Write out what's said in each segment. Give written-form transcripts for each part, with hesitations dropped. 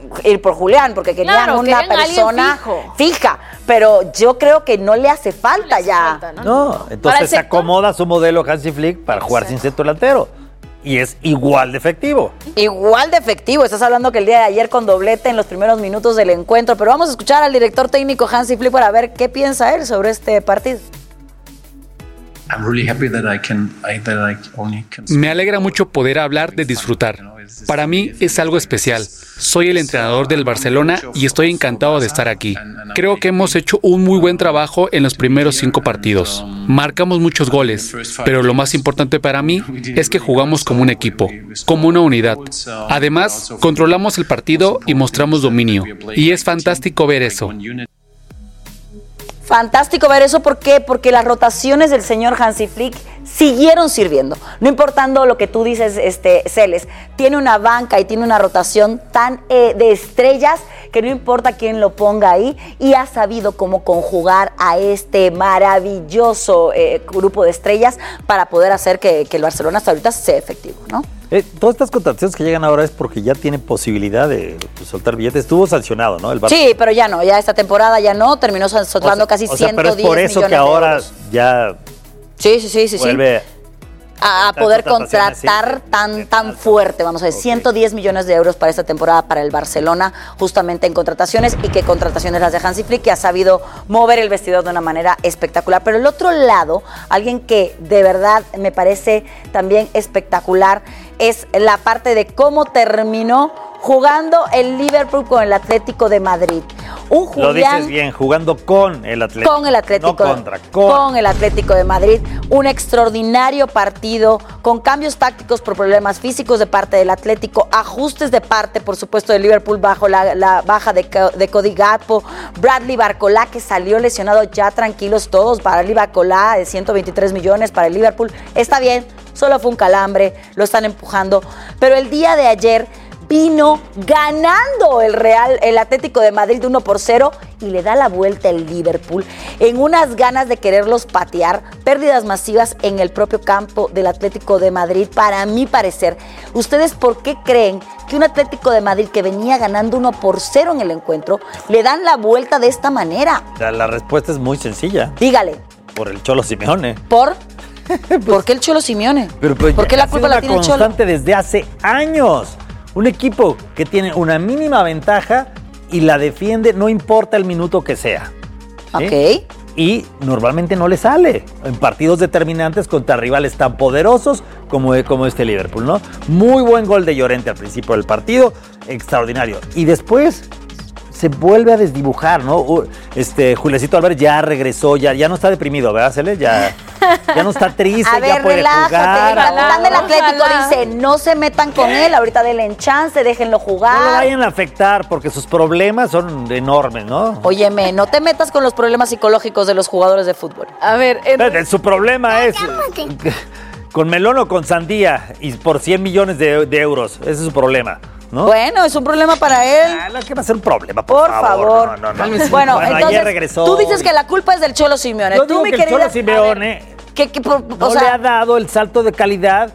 ir por Julián, porque querían una persona fija. Pero yo creo que no le hace falta ya. No, entonces se acomoda su modelo Hansi Flick para jugar sin centro delantero. Y es igual de efectivo. Igual de efectivo. Estás hablando que el día de ayer con doblete en los primeros minutos del encuentro. Pero vamos a escuchar al director técnico Hansi Flick para ver qué piensa él sobre este partido. Me alegra mucho poder hablar de disfrutar. Para mí es algo especial. Soy el entrenador del Barcelona y estoy encantado de estar aquí. Creo que hemos hecho un muy buen trabajo en los primeros 5 partidos. Marcamos muchos goles, pero lo más importante para mí es que jugamos como un equipo, como una unidad. Además, controlamos el partido y mostramos dominio. Y es fantástico ver eso. Fantástico ver eso, ¿por qué? Porque las rotaciones del señor Hansi Flick siguieron sirviendo. No importando lo que tú dices, Celes, tiene una banca y tiene una rotación tan de estrellas que no importa quién lo ponga ahí, y ha sabido cómo conjugar a este maravilloso grupo de estrellas para poder hacer que el Barcelona hasta ahorita sea efectivo, ¿no? Todas estas contrataciones que llegan ahora es porque ya tiene posibilidad de soltar billetes. Estuvo sancionado, ¿no? El Barça. Sí, pero ya no, ya esta temporada ya no, terminó soltando casi 110 millones de euros. Pero es por eso que ahora ya vuelve a poder contratar tan fuerte, vamos a ver, 110 millones de euros para esta temporada para el Barcelona, justamente en contrataciones, y qué contrataciones las de Hansi Flick, que ha sabido mover el vestidor de una manera espectacular. Pero el otro lado, alguien que de verdad me parece también espectacular, es la parte de cómo terminó jugando el Liverpool con el Atlético de Madrid. Lo dices bien, jugando con el Atlético. Con el Atlético. No contra, con el Atlético de Madrid. Un extraordinario partido, con cambios tácticos por problemas físicos de parte del Atlético, ajustes de parte, por supuesto, del Liverpool bajo la baja de Cody Gakpo, Bradley Barcola, que salió lesionado, ya tranquilos todos. Bradley Barcola de 123 millones para el Liverpool. Está bien, solo fue un calambre, lo están empujando. Pero el día de ayer vino ganando el Atlético de Madrid 1-0 y le da la vuelta el Liverpool en unas ganas de quererlos patear, pérdidas masivas en el propio campo del Atlético de Madrid. Para mi parecer, ¿ustedes por qué creen que un Atlético de Madrid que venía ganando 1-0 en el encuentro le dan la vuelta de esta manera? La respuesta es muy sencilla. Dígale. Por el Cholo Simeone. ¿Por qué el Cholo Simeone? ¿Por qué la culpa la tiene el Cholo? Ha sido una constante desde hace años. Un equipo que tiene una mínima ventaja y la defiende, no importa el minuto que sea. ¿Sí? Ok. Y normalmente no le sale en partidos determinantes contra rivales tan poderosos como este Liverpool, ¿no? Muy buen gol de Llorente al principio del partido, extraordinario. Y después se vuelve a desdibujar, ¿no? Juliacito Álvarez ya regresó, ya no está deprimido, ¿verdad, Cele? Ya no está triste, a ver, ya puede relájate, jugar. El capitán del Atlético dice, no se metan con él, ahorita denle en chance, déjenlo jugar. No lo vayan a afectar porque sus problemas son enormes, ¿no? Óyeme, no te metas con los problemas psicológicos de los jugadores de fútbol. A ver, su problema es con melón o con sandía y por 100 millones de euros. Ese es su problema, ¿no? Bueno, es un problema para él. ¿Qué va a ser un problema? Por favor. No. Bueno, entonces, ayer regresó. Tú dices que la culpa es del Cholo Simeone. Yo digo que el Cholo Simeone no le ha dado el salto de calidad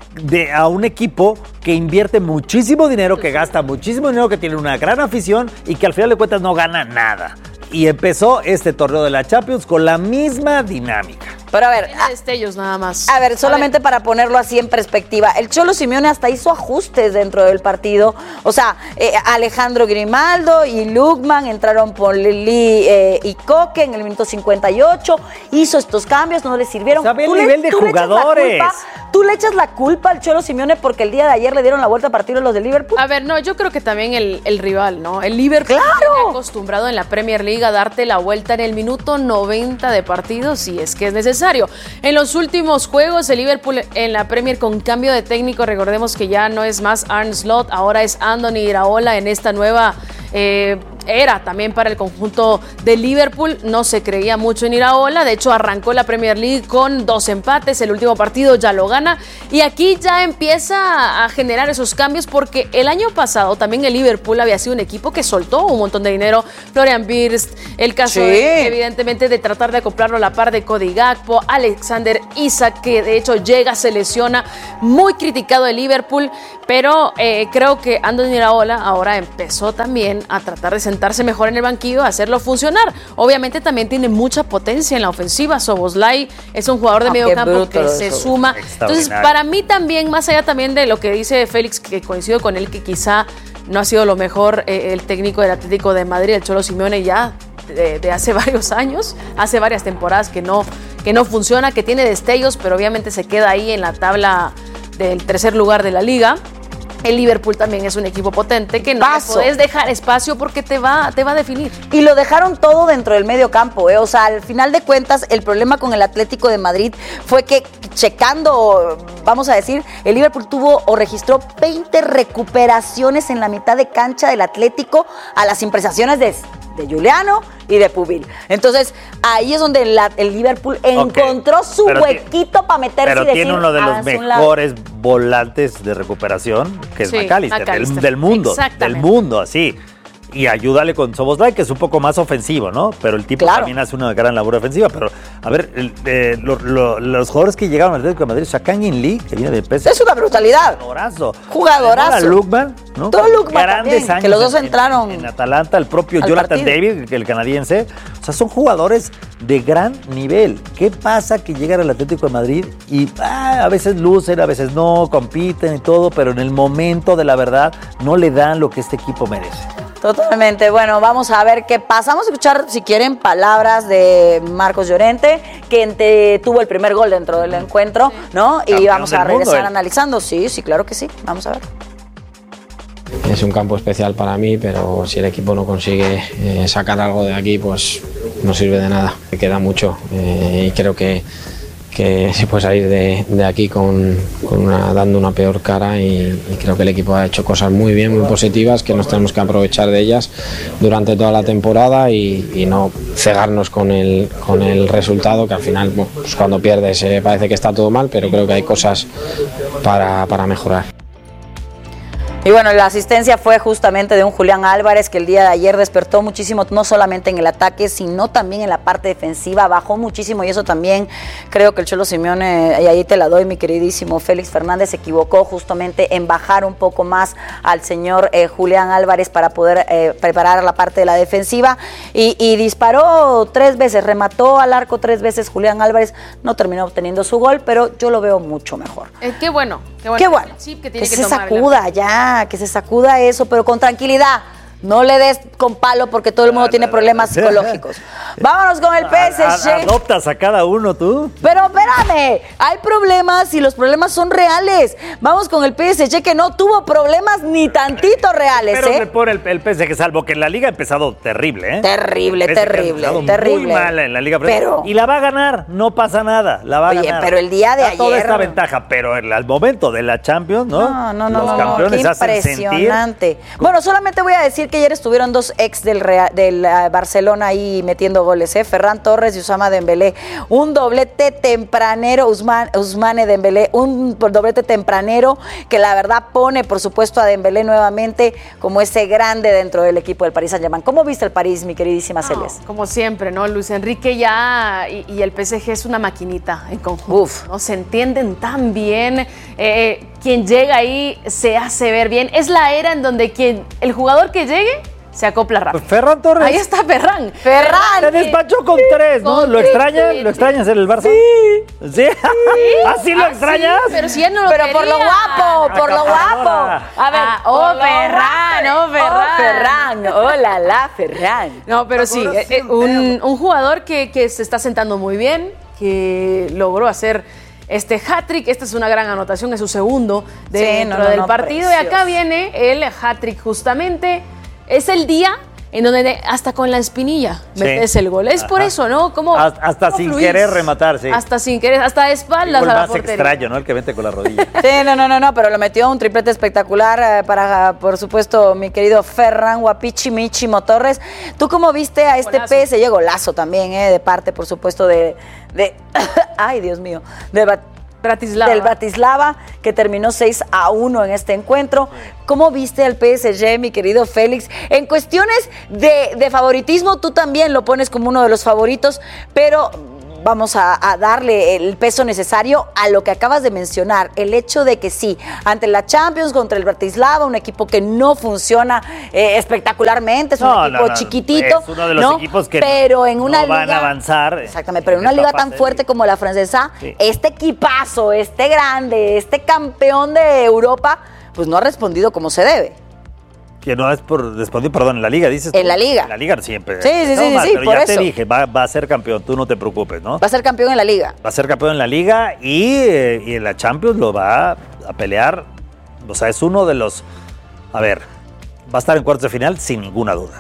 a un equipo que invierte muchísimo dinero, que gasta muchísimo dinero, que tiene una gran afición y que al final de cuentas no gana nada. Y empezó este torneo de la Champions con la misma dinámica. Pero a ver, destellos nada más. A ver, solamente para ponerlo así en perspectiva, el Cholo Simeone hasta hizo ajustes dentro del partido. O sea, Alejandro Grimaldo y Lukman entraron por Lili y Coque en el minuto 58. Hizo estos cambios, no le sirvieron. ¿Sabe el nivel de jugadores? ¿Tú le echas la culpa al Cholo Simeone porque el día de ayer le dieron la vuelta a partido a los de Liverpool? A ver, no, yo creo que también el rival, ¿no? El Liverpool está acostumbrado en la Premier League a darte la vuelta en el minuto 90 de partido, si es que es necesario. En los últimos juegos, el Liverpool en la Premier con cambio de técnico, recordemos que ya no es más Arne Slot, ahora es Andoni Iraola en esta nueva era también para el conjunto de Liverpool. No se creía mucho en Iraola. De hecho, arrancó la Premier League con 2 empates. El último partido ya lo gana. Y aquí ya empieza a generar esos cambios porque el año pasado también el Liverpool había sido un equipo que soltó un montón de dinero. Florian Wirtz, el caso evidentemente de tratar de acoplarlo a la par de Cody Gakpo, Alexander Isak, que de hecho llega, se lesiona. Muy criticado el Liverpool, pero creo que Andoni Iraola ahora empezó también a tratar de sentarse mejor en el banquillo, a hacerlo funcionar. Obviamente también tiene mucha potencia en la ofensiva. Szoboszlai es un jugador de medio campo que se suma. Entonces, para mí también, más allá también de lo que dice Félix, que coincido con él, que quizá no ha sido lo mejor el técnico del Atlético de Madrid, el Cholo Simeone, ya de hace varios años, hace varias temporadas que no funciona, que tiene destellos, pero obviamente se queda ahí en la tabla del tercer lugar de la liga. El Liverpool también es un equipo potente que no puedes dejar espacio porque te va a definir. Y lo dejaron todo dentro del medio campo, O sea, al final de cuentas, el problema con el Atlético de Madrid fue que checando, vamos a decir, el Liverpool tuvo o registró 20 recuperaciones en la mitad de cancha del Atlético a las imprecisiones de Giuliano y de Pubil. Entonces, ahí es donde el Liverpool encontró su huequito para meterse y decir, tiene uno de los mejores volantes de recuperación, que es McAllister, del mundo, así. Y ayúdale con Szoboszlai, que es un poco más ofensivo, ¿no? Pero el tipo también hace una gran labor ofensiva. Pero, a ver, los jugadores que llegaron al Atlético de Madrid, Shaqiri Lee, que viene del PSG. Es una brutalidad. Jugadorazo. Lookman, ¿no? Todo Lookman grandes también, años que los dos entraron en Atalanta, el propio Jonathan David, el canadiense. O sea, son jugadores de gran nivel. ¿Qué pasa que llegan al Atlético de Madrid y a veces lucen, a veces no, compiten y todo, pero en el momento de la verdad no le dan lo que este equipo merece? Totalmente. Bueno, vamos a ver qué pasa. Vamos a escuchar, si quieren, palabras de Marcos Llorente, que tuvo el primer gol dentro del encuentro, ¿no? Y vamos a regresar analizando. Sí, claro que sí. Vamos a ver. Es un campo especial para mí, pero si el equipo no consigue sacar algo de aquí, pues no sirve de nada. Me queda mucho y creo que se puede salir de aquí dando una peor cara y creo que el equipo ha hecho cosas muy bien, muy positivas, que nos tenemos que aprovechar de ellas durante toda la temporada y no cegarnos con el resultado, que al final pues cuando pierdes parece que está todo mal, pero creo que hay cosas para mejorar. Y bueno, la asistencia fue justamente de un Julián Álvarez que el día de ayer despertó muchísimo, no solamente en el ataque, sino también en la parte defensiva, bajó muchísimo y eso también creo que el Cholo Simeone, y ahí te la doy mi queridísimo Félix Fernández, se equivocó justamente en bajar un poco más al señor Julián Álvarez para poder preparar la parte de la defensiva y disparó 3 veces, remató al arco 3 veces Julián Álvarez, no terminó obteniendo su gol, pero yo lo veo mucho mejor. Qué bueno. Qué bueno. Sí, que se sacuda ya, que se sacuda eso, pero con tranquilidad. No le des con palo porque todo el mundo tiene problemas psicológicos. Vámonos con el PSG. Adoptas a cada uno tú. Pero espérame, hay problemas y los problemas son reales. Vamos con el PSG que no tuvo problemas ni tantito reales. Pero se pone el PSG, salvo que en la liga ha empezado terrible, ¿eh? Terrible. Muy mal en la liga. Pero, y la va a ganar, no pasa nada. La va a ganar. Pero el día de ayer. Toda esta ventaja, pero al momento de la Champions, ¿no? Los campeones hacen sentir. Impresionante. Bueno, solamente voy a decir que ayer estuvieron 2 ex del Barcelona ahí metiendo goles, Ferran Torres y Ousmane Dembélé. Un doblete tempranero, Ousmane Dembélé, un doblete tempranero que la verdad pone, por supuesto, a Dembélé nuevamente como ese grande dentro del equipo del Paris Saint-Germain. ¿Cómo viste el París, mi queridísima Celeste? Como siempre, ¿no? Luis Enrique ya y el PSG es una maquinita en conjunto. ¿No? Se entienden tan bien. Quien llega ahí se hace ver bien. Es la era en donde el jugador que llegue se acopla rápido. Pues Ferran Torres. Ahí está Ferran. Se despachó con 3, ¿no? ¿Lo extrañas en el Barça? Sí. ¿Así lo extrañas? Pero si él no lo quería. Por lo guapo. A ver, Ferran. Hola, Ferran. No, pero sí, un jugador que se está sentando muy bien, que logró hacer este hat-trick. Esta es una gran anotación, es su segundo dentro del partido. Precioso. Y acá viene el hat-trick justamente. Es el día en donde hasta con la espinilla metes el gol. Es por eso, ¿no? Como hasta sin querer rematar, sí. Hasta sin querer, hasta de espaldas a la más portería. extraño, ¿no? El que mete con la rodilla. Sí, no, pero lo metió un triplete espectacular para, por supuesto, mi querido Ferran Guapichi Michimo Torres. ¿Tú cómo viste a este PSG? Golazo también, de parte, por supuesto, de ay, Dios mío, del Bratislava, que terminó 6-1 en este encuentro. ¿Cómo viste al PSG, mi querido Félix? En cuestiones de favoritismo, tú también lo pones como uno de los favoritos, pero vamos a darle el peso necesario a lo que acabas de mencionar, el hecho de que sí, ante la Champions contra el Bratislava, un equipo que no funciona espectacularmente, es un equipo chiquitito, es uno de los equipos que pero en una no van liga, a avanzar. Exactamente, pero en una liga tan fuerte como la francesa, sí, este equipazo, este grande, este campeón de Europa, pues no ha respondido como se debe. Que no es por responder, perdón, en la Liga, dices. En la Liga. En la Liga siempre. Sí, pero por ya eso. te dije, va a ser campeón, tú no te preocupes, ¿no? Va a ser campeón en la Liga. Va a ser campeón en la Liga y en la Champions lo va a pelear. O sea, es uno de los... A ver, va a estar en cuartos de final sin ninguna duda.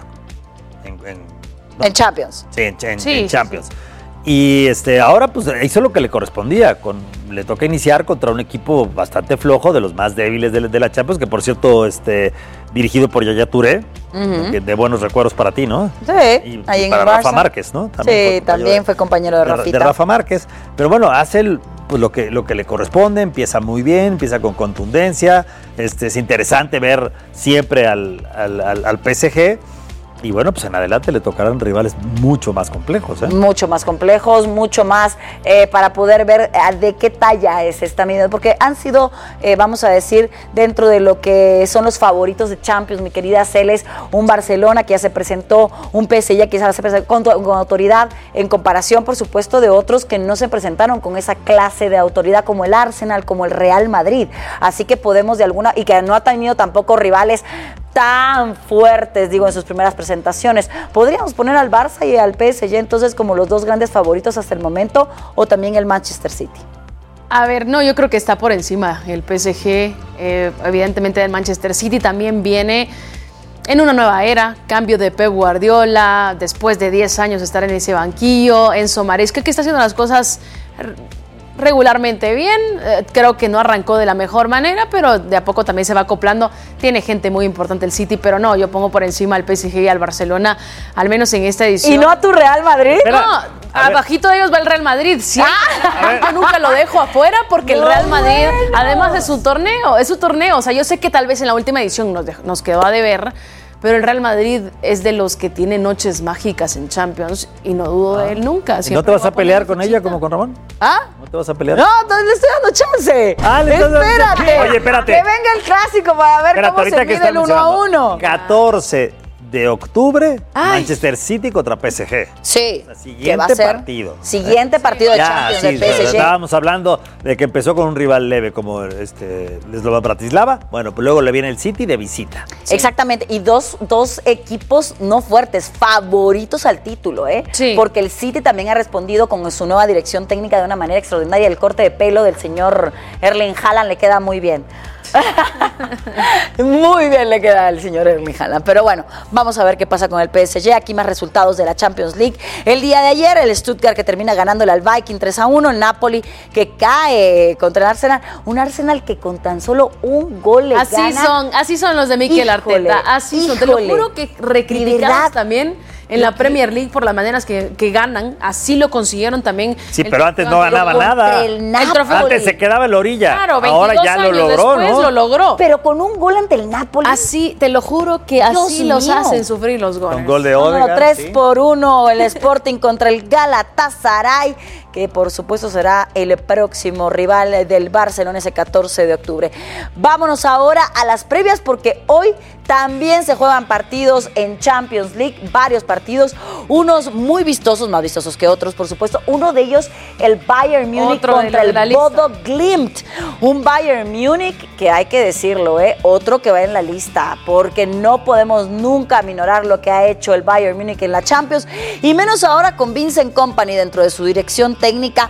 En Champions. Sí, en Champions. Y ahora pues hizo lo que le correspondía. Le toca iniciar contra un equipo bastante flojo, de los más débiles de la Champions, que por cierto, dirigido por Yaya Touré, que de buenos recuerdos para ti, ¿no? Sí, ahí en para Rafa Márquez, ¿no? También fue compañero de Rafita. De Rafa Márquez. Pero bueno, hace pues lo que le corresponde, empieza muy bien, empieza con contundencia. Es interesante ver siempre al PSG. Y bueno, pues en adelante le tocarán rivales mucho más complejos. Mucho más complejos, mucho más para poder ver de qué talla es esta medida. Porque han sido, vamos a decir, dentro de lo que son los favoritos de Champions, mi querida Celes, un Barcelona que ya se presentó, un PSG que ya se presentó con autoridad, en comparación, por supuesto, de otros que no se presentaron con esa clase de autoridad, como el Arsenal, como el Real Madrid. Así que podemos de alguna, y que no ha tenido tampoco rivales tan fuertes, digo, en sus primeras presentaciones. ¿Podríamos poner al Barça y al PSG entonces como los dos grandes favoritos hasta el momento, o también el Manchester City? A ver, no, yo creo que está por encima el PSG, evidentemente el Manchester City también viene en una nueva era, cambio de Pep Guardiola, después de 10 años estar en ese banquillo, Enzo Maresca, que está haciendo las cosas regularmente bien, creo que no arrancó de la mejor manera, pero de a poco también se va acoplando, tiene gente muy importante el City, pero no, yo pongo por encima al PSG y al Barcelona, al menos en esta edición. ¿Y no a tu Real Madrid? No, abajito de ellos va el Real Madrid, siempre. Yo nunca lo dejo afuera porque el Real Madrid, además de su torneo, o sea, yo sé que tal vez en la última edición nos quedó a deber, pero el Real Madrid es de los que tiene noches mágicas en Champions y no dudo de él nunca. ¿No te vas a pelear con ella como con Ramón? ¿No te vas a pelear? No, le estoy dando chance. Espérate. Oye, espérate. Que venga el clásico para ver cómo se mide el 1-1. 14 de octubre, Manchester City contra PSG. Sí, o sea, siguiente partido. Siguiente partido de Champions del PSG. Estábamos hablando de que empezó con un rival leve como Bratislava. Bueno, pues luego le viene el City de visita. Sí. Exactamente, y dos equipos no fuertes, favoritos al título, Sí. Porque el City también ha respondido con su nueva dirección técnica de una manera extraordinaria. El corte de pelo del señor Erling Haaland le queda muy bien. Muy bien le queda al señor Erling Haaland. Pero bueno, vamos a ver qué pasa con el PSG. Aquí más resultados de la Champions League. El día de ayer, el Stuttgart que termina ganándole al Viking 3-1. El Napoli que cae contra el Arsenal. Un Arsenal que con tan solo un gol le gana. Así son los de Mikel Arteta. Así son. Te lo juro que recriticamos también en la Premier League por las maneras que ganan. Así lo consiguieron también. Sí, pero antes no ganaba nada. Antes se quedaba en la orilla. Claro, ahora ya lo logró, ¿no? Lo logró. Pero con un gol ante el Napoli. Así, te lo juro que así los hacen sufrir los goles. Con gol de Odegaard. 3-1 el Sporting contra el Galatasaray, que por supuesto será el próximo rival del Barcelona ese 14 de octubre. Vámonos ahora a las previas porque hoy también se juegan partidos en Champions League, varios partidos, unos muy vistosos, más vistosos que otros, por supuesto. Uno de ellos, el Bayern Múnich contra el Bodo Glimt. Un Bayern Múnich que hay que decirlo, otro que va en la lista, porque no podemos nunca aminorar lo que ha hecho el Bayern Múnich en la Champions, y menos ahora con Vincent Kompany dentro de su dirección técnica,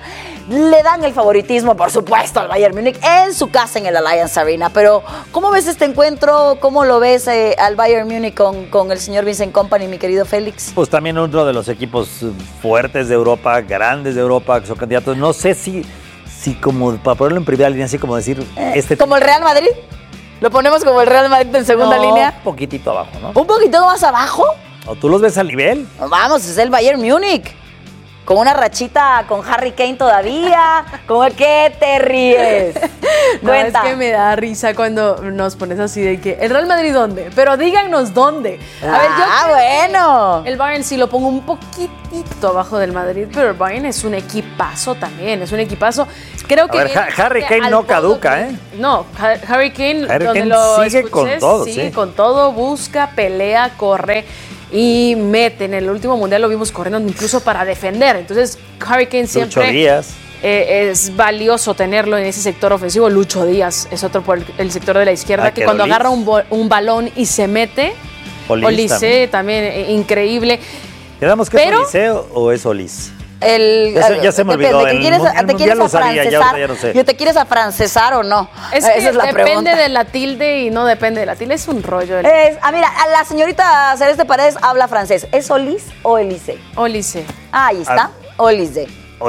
le dan el favoritismo, por supuesto, al Bayern Múnich en su casa en el Allianz Arena. Pero, ¿cómo ves este encuentro? ¿Cómo lo ves al Bayern Múnich con el señor Vincent Kompany, mi querido Félix? Pues también uno de los equipos fuertes de Europa, grandes de Europa, que son candidatos. No sé si como, para ponerlo en primera línea, así como decir... ¿Como el Real Madrid? ¿Lo ponemos como el Real Madrid en segunda línea? Un poquitito abajo, ¿no? ¿Un poquito más abajo? ¿O tú los ves al nivel? Vamos, es el Bayern Múnich. Con una rachita con Harry Kane todavía. ¿Cómo que te ríes? No, es que me da risa cuando nos pones así de que ¿el Real Madrid dónde? Pero díganos dónde. A ver, yo bueno. El Bayern sí lo pongo un poquitito abajo del Madrid, pero el Bayern es un equipazo también, es un equipazo. Creo que Harry Kane no caduca, ¿eh? No, Harry Kane sigue con todo, sigue con todo, busca, pelea, corre. Y mete, en el último mundial lo vimos corriendo incluso para defender. Entonces, Harry Kane siempre Lucho Díaz. Es valioso tenerlo en ese sector ofensivo. Lucho Díaz es otro por el sector de la izquierda, que cuando agarra un balón y se mete. Olise también increíble. ¿Quedamos que es Olise o es Olis? Ya se me olvidó. ¿Te quieres afrancesar? Ya no sé. ¿Te quieres afrancesar o no? Esa es la pregunta. Depende de la tilde y no depende de la tilde. Es un rollo. Mira, la señorita Celeste Paredes habla francés. ¿Es Olis o Elise? Olise. Ahí está. Olise.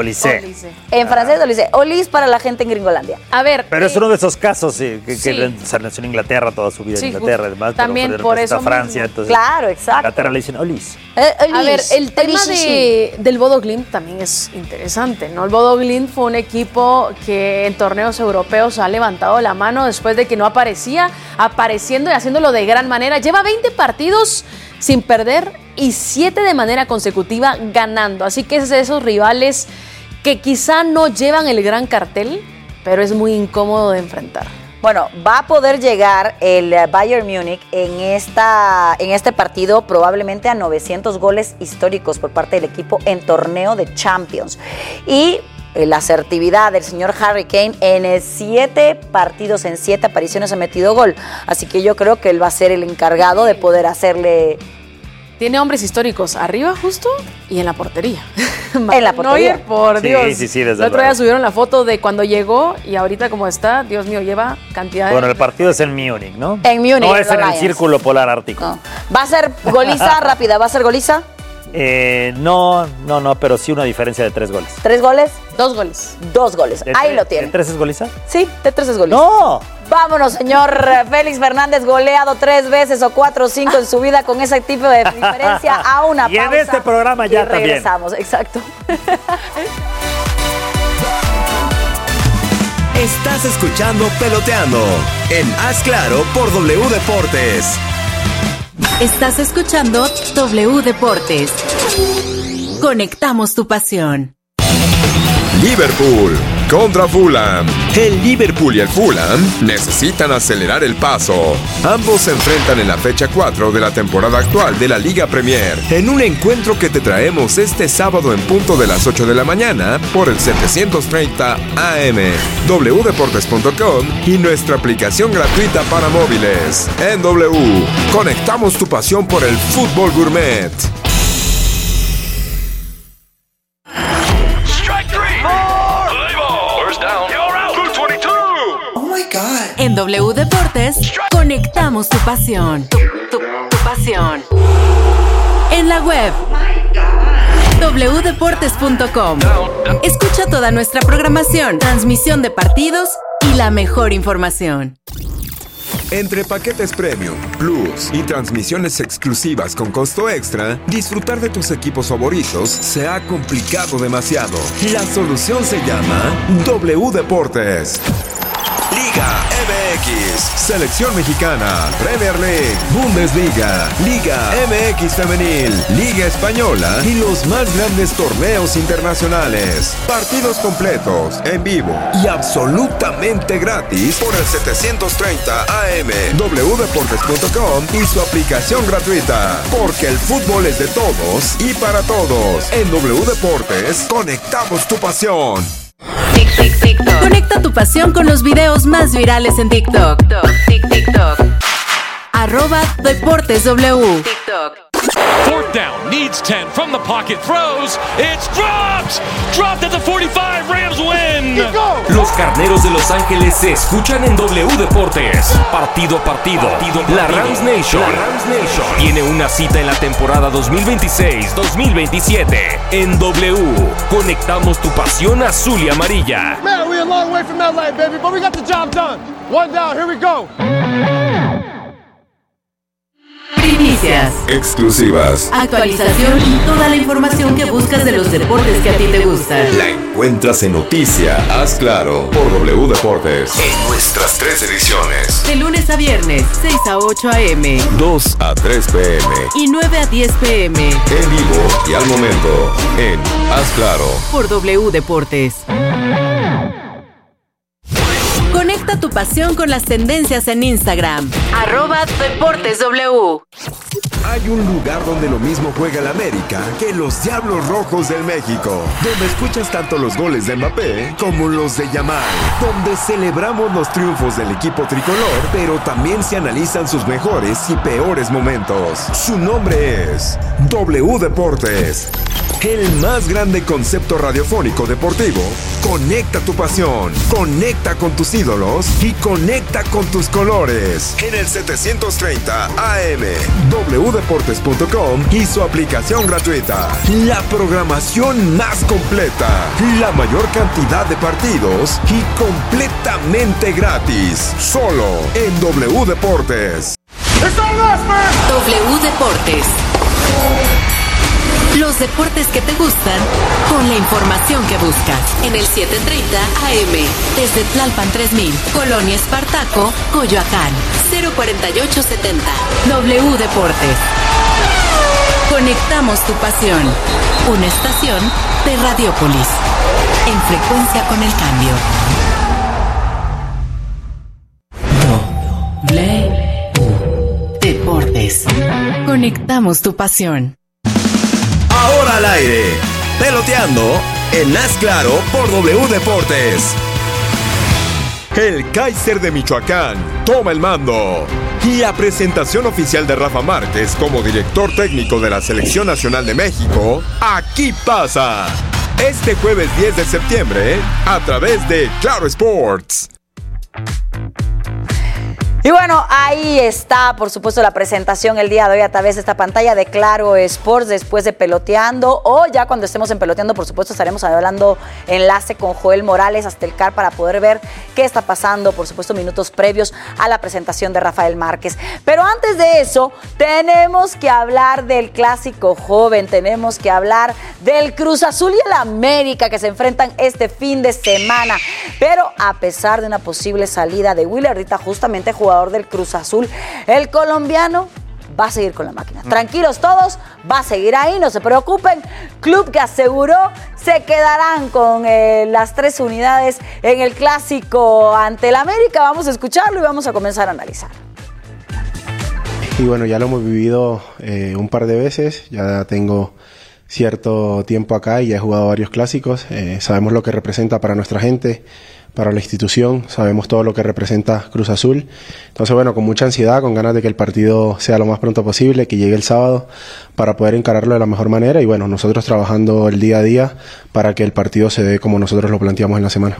En francés, Olise. Olis para la gente en Gringolandia. A ver. Pero es uno de esos casos que se nació en Inglaterra toda su vida en Inglaterra. Además, también por eso. Francia, entonces, claro, exacto. Inglaterra le dicen Olis. A ver, el tema del Bodo Glimt también es interesante, ¿no? El Bodo Glimt fue un equipo que en torneos europeos ha levantado la mano después de que no aparecía, apareciendo y haciéndolo de gran manera. Lleva 20 partidos sin perder y 7 de manera consecutiva ganando. Así que es de esos rivales que quizá no llevan el gran cartel, pero es muy incómodo de enfrentar. Bueno, va a poder llegar el Bayern Múnich en este partido probablemente a 900 goles históricos por parte del equipo en torneo de Champions. Y la asertividad del señor Harry Kane en 7 partidos, en 7 apariciones ha metido gol. Así que yo creo que él va a ser el encargado de poder hacerle... Tiene hombres históricos arriba justo y en la portería. En la portería. Neuer, por Dios. Sí, el otro día subieron la foto de cuando llegó y ahorita como está, Dios mío, lleva cantidad de... Bueno, el partido es en Múnich, ¿no? En Múnich. No es en el Círculo Polar Ártico. No. ¿Va a ser goliza rápida? ¿Va a ser goliza? No, pero sí una diferencia de 3 goles. ¿3 goles? 2 goles. 2 goles. Ahí lo tiene. ¿De 3 es goliza? Sí, de 3 es goliza. ¡No! Vámonos, señor Félix Fernández, goleado 3 veces o 4 o 5 en su vida con ese tipo de diferencia a una pausa. Y en este programa ya también. Regresamos, exacto. Estás escuchando Peloteando en Haz Claro por W Deportes. Estás escuchando W Deportes. Conectamos tu pasión. Liverpool contra Fulham. El Liverpool y el Fulham necesitan acelerar el paso. Ambos se enfrentan en la fecha 4 de la temporada actual de la Liga Premier, en un encuentro que te traemos este sábado en punto de las 8 de la mañana por el 730 AM, wdeportes.com y nuestra aplicación gratuita para móviles. En W, conectamos tu pasión por el fútbol gourmet. En W Deportes, conectamos tu pasión. Tu pasión. En la web, wdeportes.com. Escucha toda nuestra programación, transmisión de partidos y la mejor información. Entre paquetes Premium, Plus y transmisiones exclusivas con costo extra, disfrutar de tus equipos favoritos se ha complicado demasiado. La solución se llama W Deportes. Liga MX, Selección Mexicana, Premier League, Bundesliga, Liga MX Femenil, Liga Española y los más grandes torneos internacionales. Partidos completos, en vivo y absolutamente gratis por el 730 AM, wdeportes.com y su aplicación gratuita. Porque el fútbol es de todos y para todos. En W Deportes, conectamos tu pasión. TikTok. Conecta tu pasión con los videos más virales en TikTok. TikTok. @DeportesW. TikTok. Fourth down, needs 10 from the pocket, throws, it's dropped! Dropped at the 45, Rams win! Los Carneros de Los Ángeles se escuchan en W Deportes. Partido a partido. La Rams Nation tiene una cita en la temporada 2026-2027. En W, conectamos tu pasión azul y amarilla. Man, we're a long way from LA, baby, but we got the job done. One down, here we go. Primicias, Exclusivas. actualización y toda la información que buscas de los deportes que a ti te gustan. La encuentras en Noticia, Haz Claro, por W Deportes. En nuestras 3 ediciones. De lunes a viernes, 6 a 8 a.m. 2 a 3 p.m. y 9 a 10 p.m. En vivo y al momento, en Haz Claro. por W Deportes. Conecta tu pasión con las tendencias en Instagram. @DeportesW. Hay un lugar donde lo mismo juega el América que los Diablos Rojos del México, donde escuchas tanto los goles de Mbappé como los de Yamal, donde celebramos los triunfos del equipo tricolor, pero también se analizan sus mejores y peores momentos. Su nombre es W Deportes, el más grande concepto radiofónico deportivo. Conecta tu pasión, conecta con tus ídolos y conecta con tus colores. En el 730 AM, wdeportes.com y su aplicación gratuita. La programación más completa, la mayor cantidad de partidos y completamente gratis. Solo en W Deportes. W Deportes. Los deportes que te gustan con la información que buscas. En el 730 AM, desde Tlalpan 3000, Colonia Espartaco, Coyoacán, 04870. W Deportes. Conectamos tu pasión. Una estación de Radiopolis. En frecuencia con el cambio. W Deportes. Conectamos tu pasión. Ahora al aire, peloteando en Haz Claro por W Deportes. El Kaiser de Michoacán toma el mando. Y la presentación oficial de Rafa Márquez como director técnico de la Selección Nacional de México, aquí pasa. Este jueves 10 de septiembre, a través de Claro Sports. Y bueno, ahí está, por supuesto, la presentación el día de hoy a través de esta pantalla de Claro Sports, después de Peloteando, o ya cuando estemos en Peloteando, por supuesto, estaremos hablando enlace con Joel Morales hasta el CAR para poder ver qué está pasando, por supuesto, minutos previos a la presentación de Rafael Márquez. Pero antes de eso, tenemos que hablar del clásico joven, tenemos que hablar del Cruz Azul y el América que se enfrentan este fin de semana. Pero a pesar de una posible salida de Willy Ardita, justamente jugador del Cruz Azul, el colombiano va a seguir con la máquina. Tranquilos todos, va a seguir ahí, no se preocupen. Club que aseguró se quedarán con las 3 unidades en el clásico ante el América. Vamos a escucharlo y vamos a comenzar a analizar. Y bueno, ya lo hemos vivido un par de veces, ya tengo cierto tiempo acá y ya he jugado varios clásicos. Sabemos lo que representa para nuestra gente, para la institución, sabemos todo lo que representa Cruz Azul. Entonces, bueno, con mucha ansiedad, con ganas de que el partido sea lo más pronto posible, que llegue el sábado para poder encararlo de la mejor manera y bueno, nosotros trabajando el día a día para que el partido se dé como nosotros lo planteamos en la semana.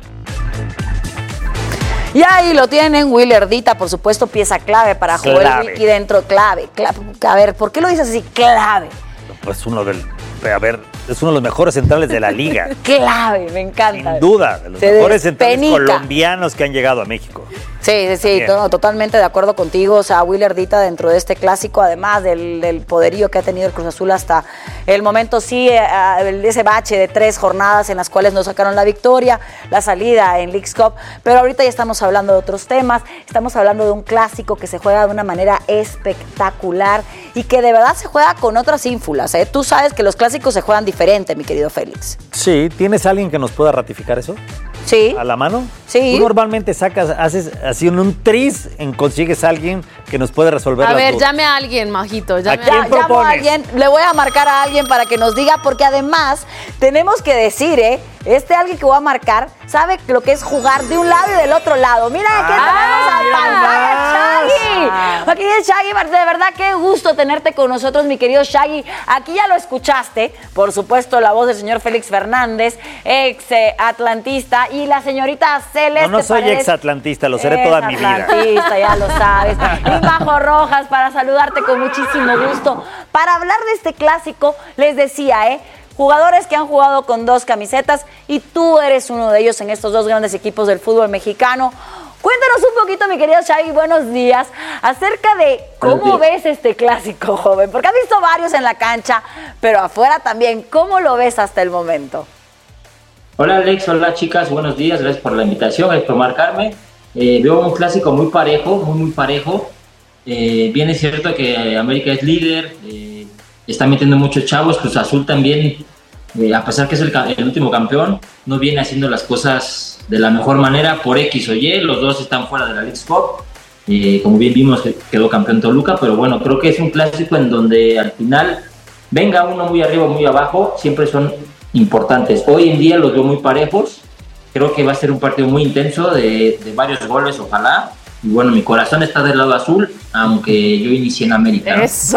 Y ahí lo tienen, Willy Ardita, por supuesto, pieza clave para Joel Wiki dentro, clave. A ver, ¿por qué lo dices así? Clave. Pues es uno de los mejores centrales de la liga. Clave, me encanta. Sin duda, de los mejores centrales colombianos que han llegado a México. Sí, totalmente de acuerdo contigo. O sea, Willy Ardita dentro de este clásico, además del poderío que ha tenido el Cruz Azul hasta el momento, sí, ese bache de 3 jornadas en las cuales nos sacaron la victoria, la salida en Leagues Cup, pero ahorita ya estamos hablando de otros temas, estamos hablando de un clásico que se juega de una manera espectacular y que de verdad se juega con otras ínfulas, ¿eh? Tú sabes que los clásicos se juegan diferente, mi querido Félix. Sí, ¿tienes alguien que nos pueda ratificar eso? Sí. ¿A la mano? Sí. Tú normalmente haces así un tris, consigues a alguien que nos puede resolver las dudas. Llame a alguien, Majito. ¿A quién propones? Llamo a alguien, le voy a marcar a alguien para que nos diga, porque además tenemos que decir, alguien que voy a marcar sabe lo que es jugar de un lado y del otro lado. Mira, aquí tenemos al Pantalla Chagui. Aquí es Shaggy, de verdad qué gusto tenerte con nosotros, mi querido Shaggy. Aquí ya lo escuchaste, por supuesto, la voz del señor Félix Fernández, ex atlantista, y la señorita Celeste. No soy ex atlantista, lo seré toda mi vida. Atlantista, ya lo sabes. Y Majo Rojas, para saludarte con muchísimo gusto. Para hablar de este clásico, les decía, jugadores que han jugado con 2 camisetas y tú eres uno de ellos en estos 2 grandes equipos del fútbol mexicano. Cuéntanos un poquito, mi querido Shaggy, buenos días, acerca de cómo ves este clásico, joven, porque has visto varios en la cancha, pero afuera también. ¿Cómo lo ves hasta el momento? Hola Alex, hola chicas, buenos días, gracias por la invitación, gracias por marcarme. Veo un clásico muy parejo, muy parejo. Bien es cierto que América es líder, está metiendo muchos chavos, Cruz Azul también, a pesar que es el último campeón, no viene haciendo las cosas de la mejor manera por X o Y, los dos están fuera de la Leagues Cup, como bien vimos quedó campeón Toluca, pero bueno, creo que es un clásico en donde al final venga uno muy arriba o muy abajo, siempre son importantes. Hoy en día los veo muy parejos, creo que va a ser un partido muy intenso de varios goles, ojalá. Y bueno, mi corazón está del lado azul, aunque yo inicié en América, ¿no? ¡Eso!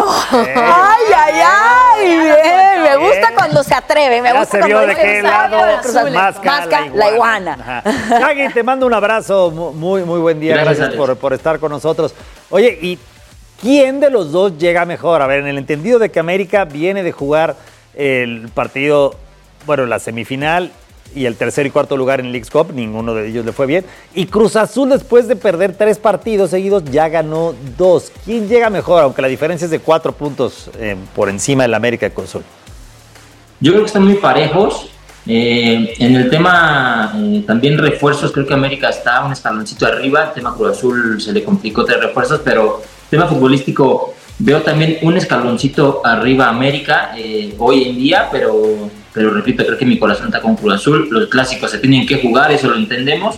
¡Ay! Bien, me gusta cuando se atreve, me gusta cuando de qué lado masca la iguana. Shaggy, te mando un abrazo, muy buen día, gracias por estar con nosotros. Oye, ¿y quién de los dos llega mejor? A ver, en el entendido de que América viene de jugar el partido, bueno, la semifinal y el tercer y cuarto lugar en Leagues Cup, ninguno de ellos le fue bien. Y Cruz Azul, después de perder 3 partidos seguidos, ya ganó 2. ¿Quién llega mejor? Aunque la diferencia es de 4 puntos por encima del América de Cruz Azul. Yo creo que están muy parejos. En el tema también refuerzos, creo que América está un escaloncito arriba. El tema Cruz Azul se le complicó 3 refuerzos, pero el tema futbolístico veo también un escaloncito arriba a América hoy en día, pero repito, creo que mi corazón está con Cruz Azul. Los clásicos se tienen que jugar, eso lo entendemos.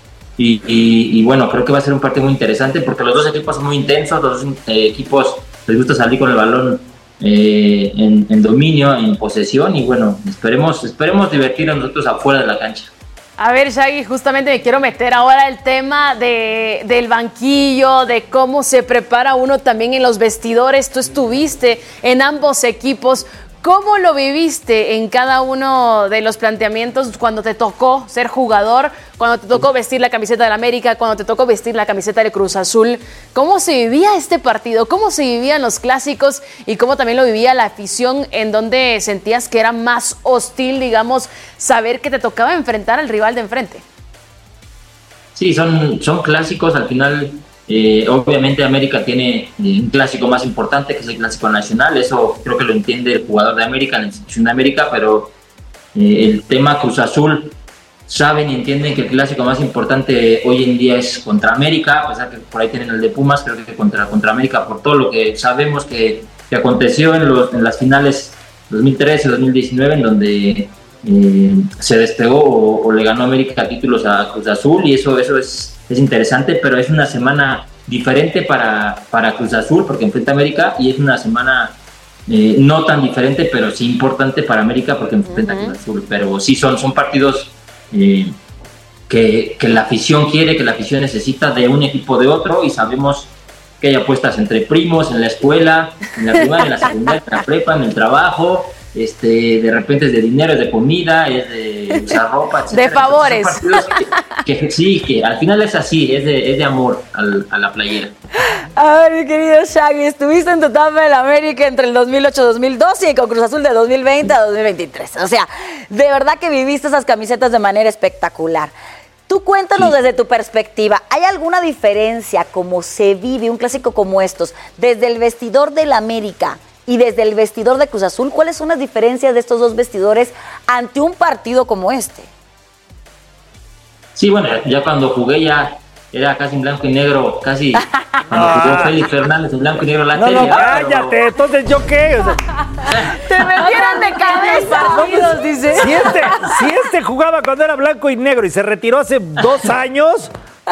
Y bueno, creo que va a ser un partido muy interesante porque los dos equipos son muy intensos, los dos equipos les gusta salir con el balón en dominio, en posesión, y bueno, esperemos divertirnos nosotros afuera de la cancha. A ver, Shaggy, justamente me quiero meter ahora el tema del banquillo, de cómo se prepara uno también en los vestidores. Tú estuviste en ambos equipos. ¿Cómo lo viviste en cada uno de los planteamientos cuando te tocó ser jugador, cuando te tocó vestir la camiseta del América, cuando te tocó vestir la camiseta de Cruz Azul? ¿Cómo se vivía este partido? ¿Cómo se vivían los clásicos? Y cómo también lo vivía la afición, en donde sentías que era más hostil, digamos, saber que te tocaba enfrentar al rival de enfrente. Sí, son clásicos, al final. Obviamente América tiene un clásico más importante, que es el clásico nacional. Eso creo que lo entiende el jugador de América, la institución de América, pero el tema Cruz Azul, saben y entienden que el clásico más importante hoy en día es contra América, a pesar que por ahí tienen el de Pumas, creo que contra América, por todo lo que sabemos que aconteció en las finales 2013 y 2019, en donde se despegó o le ganó América títulos a Cruz Azul, y eso es interesante, pero es una semana diferente para Cruz Azul porque enfrenta a América, y es una semana no tan diferente, pero sí importante para América porque enfrenta a Cruz Azul. Pero sí son partidos que la afición quiere, que la afición necesita de un equipo de otro, y sabemos que hay apuestas entre primos, en la escuela, en la primaria, en la secundaria, en la prepa, en el trabajo. De repente es de dinero, es de comida, es de usar ropa, etc. De favores. Que al final es así, es de amor a la playera. A ver, mi querido Shaggy, estuviste en tu etapa del América entre el 2008-2012 y con Cruz Azul de 2020 a 2023. O sea, de verdad que viviste esas camisetas de manera espectacular. Tú cuéntanos desde tu perspectiva, ¿hay alguna diferencia cómo se vive un clásico como estos desde el vestidor del América y desde el vestidor de Cruz Azul? ¿Cuáles son las diferencias de estos dos vestidores ante un partido como este? Sí, bueno, ya cuando jugué ya era casi en blanco y negro, casi cuando jugó Félix Fernández en blanco y negro la tele. No, cállate, pero... entonces ¿yo qué? O sea, te metieron de cabeza partidos, dice. Si este jugaba cuando era blanco y negro y se retiró hace 2 años...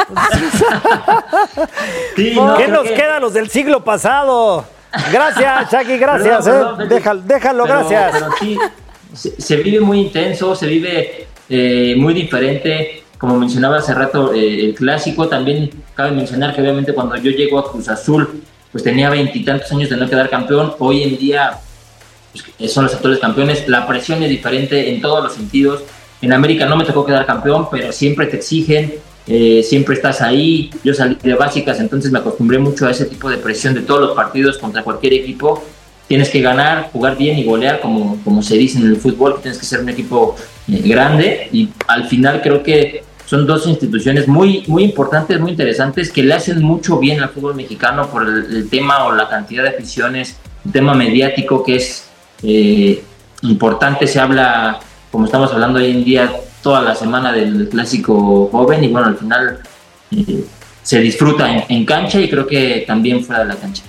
Sí, ¿Qué nos queda los del siglo pasado? Gracias, Shaggy, gracias. Perdón, déjalo, gracias. Pero sí, se vive muy intenso, se vive muy diferente. como mencionaba hace rato, el clásico. También cabe mencionar que obviamente cuando yo llego a Cruz Azul, pues tenía 20 y tantos años de no quedar campeón. Hoy en día pues, son los actuales campeones. La presión es diferente en todos los sentidos. En América no me tocó quedar campeón, pero siempre te exigen, siempre estás ahí. Yo salí de básicas, entonces me acostumbré mucho a ese tipo de presión de todos los partidos contra cualquier equipo. Tienes que ganar, jugar bien y golear, como se dice en el fútbol, que tienes que ser un equipo grande. Y al final creo que son dos instituciones muy, muy importantes, muy interesantes, que le hacen mucho bien al fútbol mexicano por el tema o la cantidad de aficiones, el tema mediático que es importante. Se habla, como estamos hablando hoy en día, toda la semana del clásico joven, y bueno, al final se disfruta en cancha y creo que también fuera de la cancha.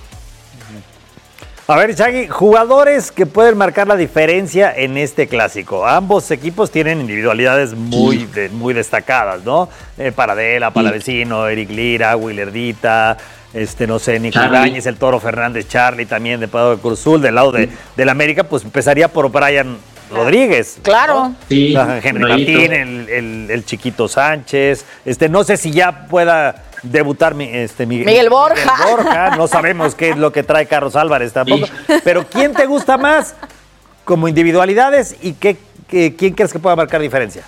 A ver, Shaggy, jugadores que pueden marcar la diferencia en este clásico. Ambos equipos tienen individualidades muy destacadas, ¿no? Paradela, Palavecino, Eric Lira, Willardita, no sé, Nico Ibáñez, el Toro Fernández, Charlie también de Pado de Cruz Azul. Del lado del América, pues empezaría por Brian Rodríguez. Claro. ¿No? Sí, Henry Martín, el Chiquito Sánchez. No sé si ya pueda debutar Miguel Borja. No sabemos qué es lo que trae Carlos Álvarez tampoco. Sí. Pero ¿quién te gusta más como individualidades y quién crees que pueda marcar diferencia?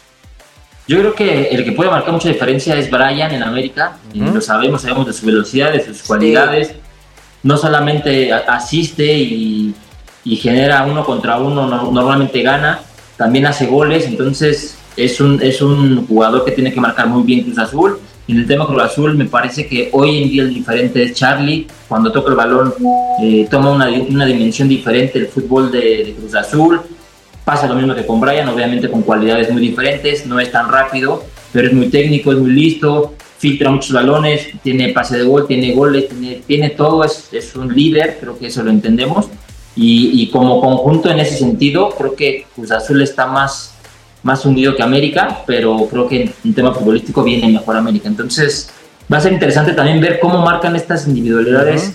Yo creo que el que puede marcar mucha diferencia es Brian en América. Lo sabemos de su velocidad, de sus cualidades. No solamente asiste y genera uno contra uno, normalmente gana, también hace goles. Entonces es un jugador que tiene que marcar muy bien Cruz Azul. En el tema Cruz Azul me parece que hoy en día el diferente es Charlie. Cuando toca el balón toma una dimensión diferente el fútbol de Cruz Azul. Pasa lo mismo que con Brian, obviamente con cualidades muy diferentes. No es tan rápido, pero es muy técnico, es muy listo, filtra muchos balones, tiene pase de gol, tiene goles, tiene todo. Es un líder, creo que eso lo entendemos. Y como conjunto en ese sentido, creo que Cruz Azul está más unido que América, pero creo que en tema futbolístico viene mejor América. Entonces va a ser interesante también ver cómo marcan estas individualidades,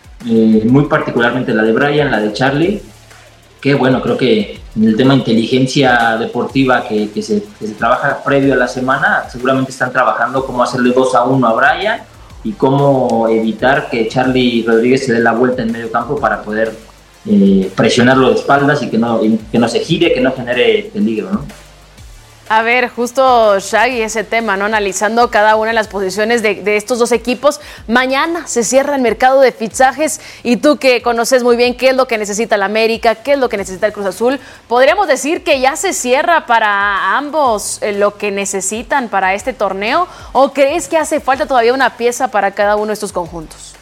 muy particularmente la de Brian, la de Charlie, que bueno, creo que en el tema inteligencia deportiva que se trabaja previo a la semana, seguramente están trabajando cómo hacerle 2-1 a Brian y cómo evitar que Charlie Rodríguez se dé la vuelta en medio campo para poder presionarlo de espaldas y que no se gire, que no genere peligro, ¿no? A ver, justo Shaggy, ese tema, ¿no? Analizando cada una de las posiciones de estos dos equipos. Mañana se cierra el mercado de fichajes y tú que conoces muy bien qué es lo que necesita el América, qué es lo que necesita el Cruz Azul, ¿podríamos decir que ya se cierra para ambos lo que necesitan para este torneo? ¿O crees que hace falta todavía una pieza para cada uno de estos conjuntos?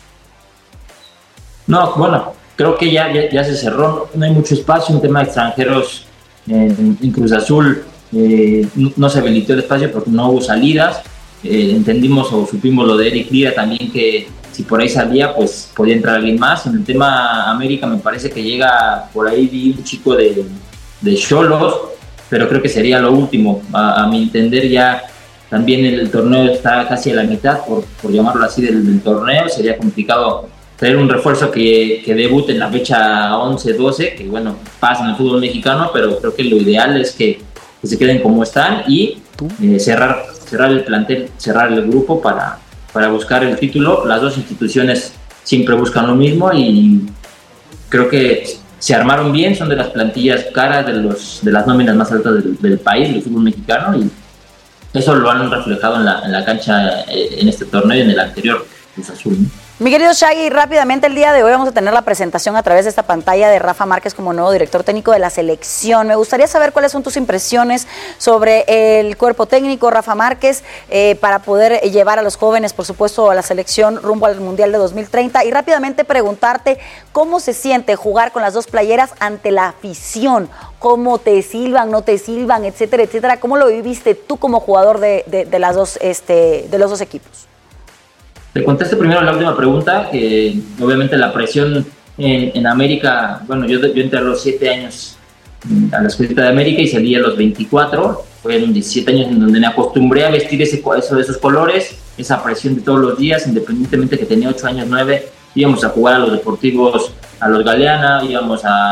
No, bueno, creo que ya se cerró, no hay mucho espacio. Un tema de extranjeros en Cruz Azul. No se habilitó el espacio porque no hubo salidas. Entendimos o supimos lo de Eric Lira también, que si por ahí salía pues podía entrar alguien más. En el tema América me parece que llega por ahí, vi un chico de Xolos, pero creo que sería lo último. A mi entender ya también el torneo está casi a la mitad, por llamarlo así, del torneo. Sería complicado traer un refuerzo que debute en la fecha 11-12, que bueno, pasa en el fútbol mexicano, pero creo que lo ideal es que se queden como están y cerrar el plantel, cerrar el grupo para buscar el título. Las dos instituciones siempre buscan lo mismo y creo que se armaron bien, son de las plantillas caras, de las nóminas más altas del país, del fútbol mexicano, y eso lo han reflejado en la cancha en este torneo y en el anterior Cruz Azul, ¿no? Mi querido Shaggy, rápidamente el día de hoy vamos a tener la presentación a través de esta pantalla de Rafa Márquez como nuevo director técnico de la selección. Me gustaría saber cuáles son tus impresiones sobre el cuerpo técnico, Rafa Márquez, para poder llevar a los jóvenes, por supuesto, a la selección rumbo al Mundial de 2030. Y rápidamente preguntarte cómo se siente jugar con las dos playeras ante la afición. ¿Cómo te silban, no te silban, etcétera, etcétera? ¿Cómo lo viviste tú como jugador de los dos equipos? Te contesté primero la última pregunta, que obviamente la presión en América, bueno, yo entré a los 7 años a la escuelita de América y salí a los 24, fueron 17 años en donde me acostumbré a vestir esos colores, esa presión de todos los días, independientemente que tenía 8 años, 9, íbamos a jugar a los deportivos, a los Galeana, íbamos a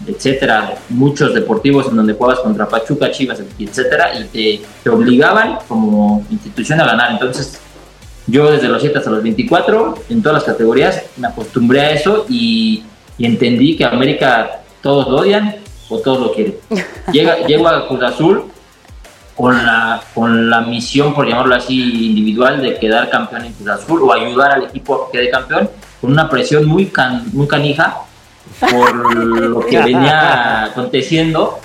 etcétera, muchos deportivos en donde jugabas contra Pachuca, Chivas, etcétera, y te obligaban como institución a ganar. Entonces, yo desde los 7 hasta los 24, en todas las categorías, me acostumbré a eso y entendí que América todos lo odian o todos lo quieren. Llego a Cruz Azul con la misión, por llamarlo así, individual de quedar campeón en Cruz Azul o ayudar al equipo a que quede campeón, con una presión muy canija por lo que venía aconteciendo.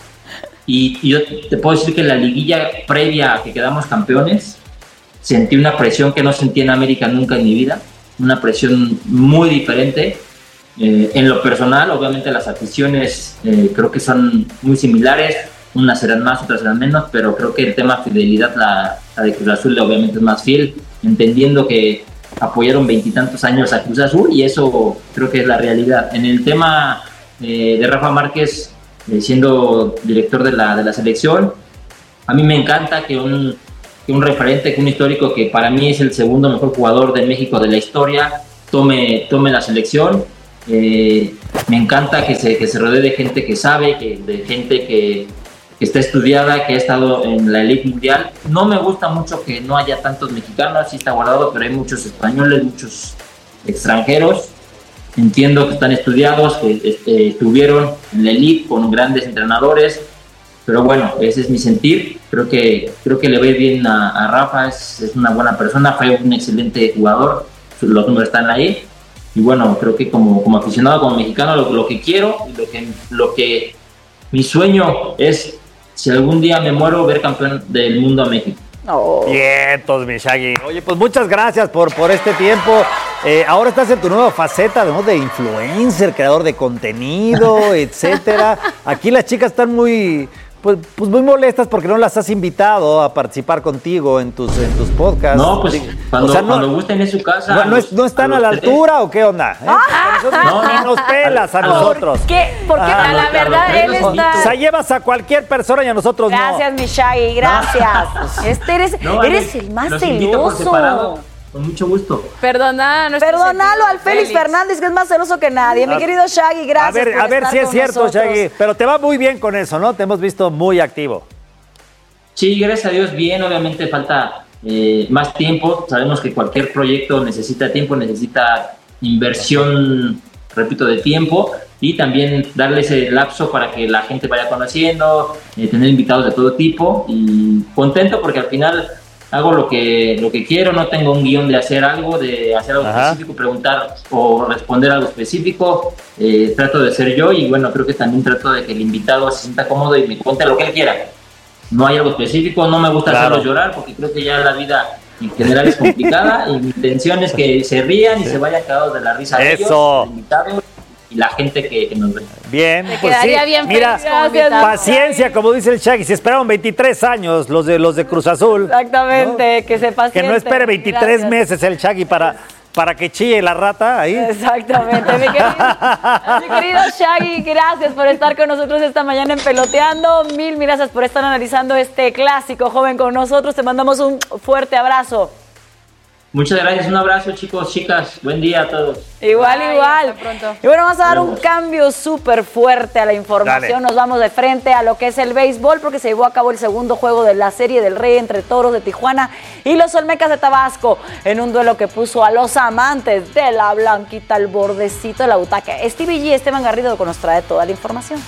Y yo te puedo decir que en la liguilla previa a que quedamos campeones sentí una presión que no sentí en América nunca en mi vida, una presión muy diferente. En lo personal, obviamente las aficiones creo que son muy similares, unas serán más, otras serán menos, pero creo que el tema fidelidad, la de Cruz Azul obviamente es más fiel, entendiendo que apoyaron 20 y tantos años a Cruz Azul, y eso creo que es la realidad. En el tema de Rafa Márquez, siendo director de la selección, a mí me encanta que un referente, que un histórico, que para mí es el segundo mejor jugador de México de la historia, tome la selección. Me encanta que se rodee de gente que sabe, de gente que está estudiada, que ha estado en la elite mundial. No me gusta mucho que no haya tantos mexicanos, sí está guardado, pero hay muchos españoles, muchos extranjeros. Entiendo que están estudiados, que estuvieron en la elite con grandes entrenadores, pero bueno, ese es mi sentir. Creo que le va a ir bien a Rafa, es una buena persona, fue un excelente jugador, los números están ahí. Y bueno, creo que como aficionado, como mexicano, lo que quiero y lo que mi sueño es, si algún día me muero, ver campeón del mundo a México. Vientos, mi Shaggy. Oye, pues muchas gracias por este tiempo. Ahora estás en tu nueva faceta, ¿no? De influencer, creador de contenido, etcétera. Aquí las chicas están muy muy molestas porque no las has invitado a participar contigo en tus podcasts. No, pues cuando gusten en su casa. ¿No están a la altura o qué onda? Ni nos pelas a nosotros. ¿Por qué? Porque la verdad él está... O sea, llevas a cualquier persona y a nosotros gracias, mi Shaggy, gracias. Eres el más celoso. Con mucho gusto. Perdónalo al Félix Fernández, que es más celoso que nadie. Mi querido Shaggy, gracias. A ver si es cierto, Shaggy. Pero te va muy bien con eso, ¿no? Te hemos visto muy activo. Sí, gracias a Dios, bien. Obviamente falta más tiempo. Sabemos que cualquier proyecto necesita tiempo, necesita inversión, repito, de tiempo. Y también darle ese lapso para que la gente vaya conociendo, tener invitados de todo tipo. Y contento porque al final hago lo que quiero, no tengo un guión de hacer algo específico, preguntar o responder algo específico. Trato de ser yo y bueno, creo que también trato de que el invitado se sienta cómodo y me cuente lo que él quiera. No hay algo específico, no me gusta hacerlo llorar porque creo que ya la vida en general es complicada y mi intención es que se rían y se vayan cagados de la risa ellos, los invitados y la gente que nos ve. Bien, te quedaría bien. Mira, paciencia, como dice el Shaggy, si esperaron 23 años los de Cruz Azul. Exactamente, ¿no? Que se paciente. Que no espere 23 meses el Shaggy para que chille la rata ahí. Exactamente, mi querido Shaggy, gracias por estar con nosotros esta mañana en Peloteando. Mil gracias por estar analizando este clásico joven con nosotros. Te mandamos un fuerte abrazo. Muchas gracias, un abrazo, chicos, chicas, buen día a todos. Igual. Y bueno, vamos a dar un cambio súper fuerte a la información. Dale. Nos vamos de frente a lo que es el béisbol porque se llevó a cabo el segundo juego de la Serie del Rey entre Toros de Tijuana y los Olmecas de Tabasco en un duelo que puso a los amantes de la blanquita al bordecito de la butaca. Stevie G y Esteban Garrido nos trae toda la información.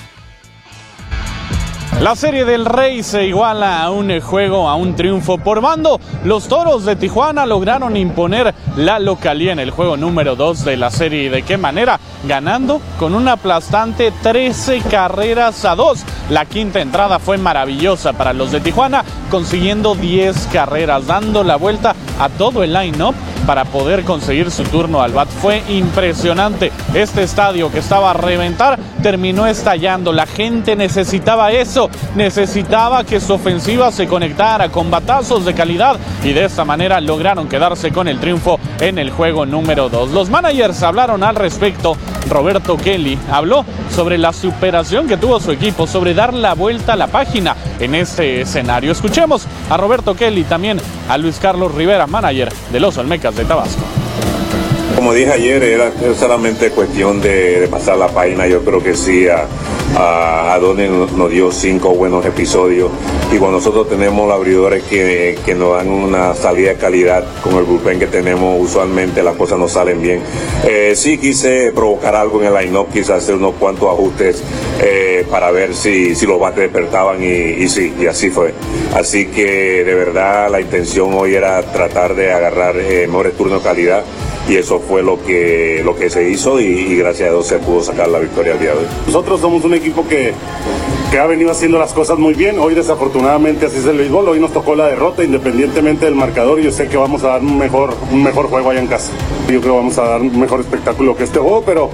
La Serie del Rey se iguala a un juego, a un triunfo por bando. Los Toros de Tijuana lograron imponer la localía en el juego número 2 de la serie. ¿De qué manera? Ganando con una aplastante 13-2. La quinta entrada fue maravillosa para los de Tijuana, consiguiendo 10 carreras, dando la vuelta a todo el line-up para poder conseguir su turno al bat. Fue impresionante. Este estadio que estaba a reventar terminó estallando. La gente necesitaba eso, necesitaba que su ofensiva se conectara con batazos de calidad y de esta manera lograron quedarse con el triunfo en el juego número 2. Los managers hablaron al respecto. Roberto Kelly habló sobre la superación que tuvo su equipo, sobre dar la vuelta a la página en este escenario. Escuchemos a Roberto Kelly, también a Luis Carlos Rivera, manager de los Olmecas de Tabasco. Como dije ayer, era solamente cuestión de pasar la página. Yo creo que sí, Adonis nos dio 5 buenos episodios, y cuando nosotros tenemos abridores que nos dan una salida de calidad con el bullpen que tenemos, usualmente las cosas no salen bien. Sí quise provocar algo en el line-up, quise hacer unos cuantos ajustes para ver si los bates despertaban, y sí, y así fue. Así que de verdad la intención hoy era tratar de agarrar mejores turnos de calidad, y eso fue lo que se hizo, y gracias a Dios se pudo sacar la victoria al día de hoy. Nosotros somos un equipo que ha venido haciendo las cosas muy bien. Hoy desafortunadamente así es el béisbol, hoy nos tocó la derrota independientemente del marcador, y yo sé que vamos a dar un mejor juego allá en casa. Yo creo que vamos a dar un mejor espectáculo que este juego, pero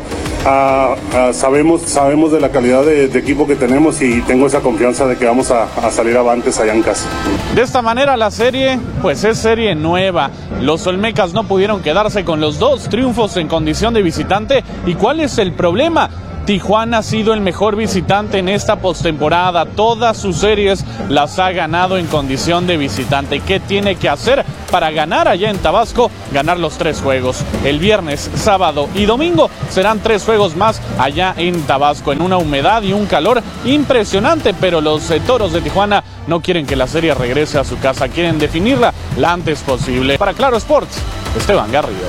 sabemos de la calidad de equipo que tenemos, y tengo esa confianza de que vamos a salir avantes allá en casa. De esta manera la serie, pues es serie nueva. Los Olmecas no pudieron quedarse con los 2 triunfos en condición de visitante. ¿Y cuál es el problema? Tijuana ha sido el mejor visitante en esta postemporada. Todas sus series las ha ganado en condición de visitante. ¿Qué tiene que hacer para ganar allá en Tabasco? Ganar los 3 juegos. El viernes, sábado y domingo serán 3 juegos más allá en Tabasco, en una humedad y un calor impresionante, pero los Toros de Tijuana no quieren que la serie regrese a su casa, quieren definirla lo antes posible. Para Claro Sports, Esteban Garrido.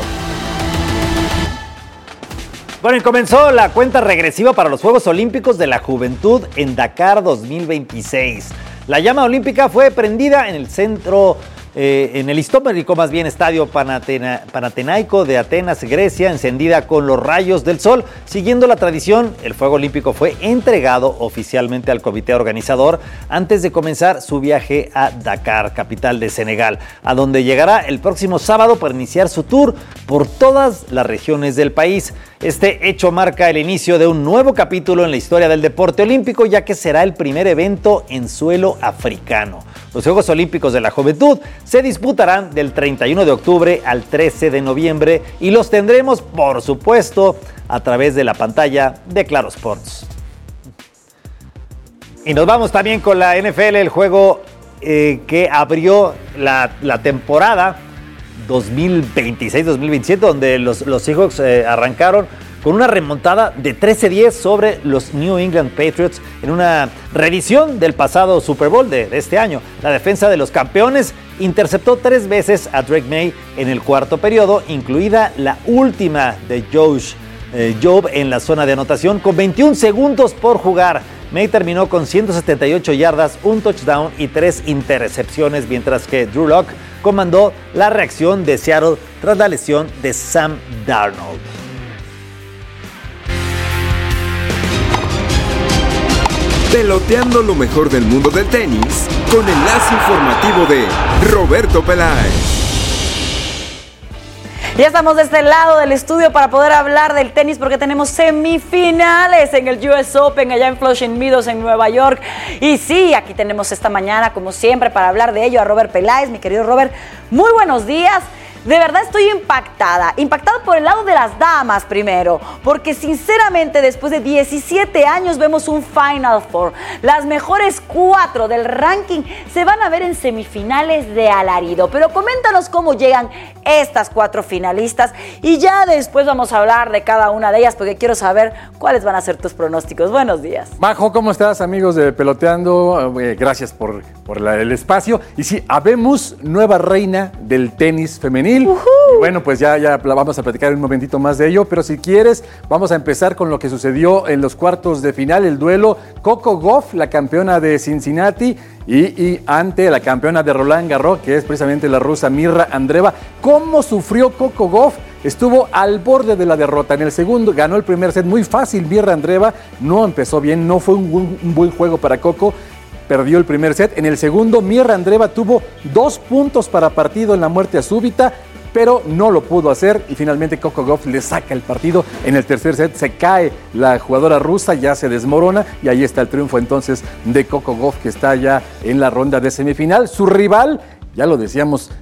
Bueno, y comenzó la cuenta regresiva para los Juegos Olímpicos de la Juventud en Dakar 2026. La llama olímpica fue prendida en el centro, en el histórico estadio Panatenaico de Atenas, Grecia, encendida con los rayos del sol. Siguiendo la tradición, el fuego olímpico fue entregado oficialmente al comité organizador antes de comenzar su viaje a Dakar, capital de Senegal, a donde llegará el próximo sábado para iniciar su tour por todas las regiones del país. Este hecho marca el inicio de un nuevo capítulo en la historia del deporte olímpico, ya que será el primer evento en suelo africano. Los Juegos Olímpicos de la Juventud se disputarán del 31 de octubre al 13 de noviembre y los tendremos, por supuesto, a través de la pantalla de Claro Sports. Y nos vamos también con la NFL, el juego que abrió la temporada 2026-2027, donde los Seahawks arrancaron con una remontada de 13-10 sobre los New England Patriots en una reedición del pasado Super Bowl de este año. La defensa de los campeones interceptó 3 veces a Drake May en el cuarto periodo, incluida la última de Job en la zona de anotación con 21 segundos por jugar. May terminó con 178 yardas, un touchdown y 3 intercepciones, mientras que Drew Lock comandó la reacción de Seattle tras la lesión de Sam Darnold. Peloteando lo mejor del mundo del tenis con enlace informativo de Roberto Peláez. Ya estamos de este lado del estudio para poder hablar del tenis, porque tenemos semifinales en el US Open allá en Flushing Meadows en Nueva York. Y sí, aquí tenemos esta mañana, como siempre, para hablar de ello a Robert Peláez. Mi querido Robert, muy buenos días. De verdad estoy impactada por el lado de las damas primero, porque sinceramente después de 17 años vemos un Final Four. Las mejores 4 del ranking se van a ver en semifinales de alarido, pero coméntanos cómo llegan estas 4 finalistas y ya después vamos a hablar de cada una de ellas, porque quiero saber cuáles van a ser tus pronósticos. Buenos días. Majo, ¿cómo estás, amigos de Peloteando? Gracias por el espacio. Y sí, habemos nueva reina del tenis femenil. Y bueno, pues ya la vamos a platicar un momentito más de ello, pero si quieres, vamos a empezar con lo que sucedió en los cuartos de final, el duelo Coco Gauff, la campeona de Cincinnati, y ante la campeona de Roland Garros, que es precisamente la rusa Mirra Andreeva. ¿Cómo sufrió Coco Gauff? Estuvo al borde de la derrota. En el segundo ganó el primer set muy fácil. Mirra Andreeva no empezó bien, no fue un buen juego para Coco. Perdió el primer set. En el segundo, Mirra Andreeva tuvo 2 puntos para partido en la muerte súbita, pero no lo pudo hacer y finalmente Coco Gauff le saca el partido. En el tercer set se cae la jugadora rusa, ya se desmorona y ahí está el triunfo entonces de Coco Gauff, que está ya en la ronda de semifinal. Su rival, ya lo decíamos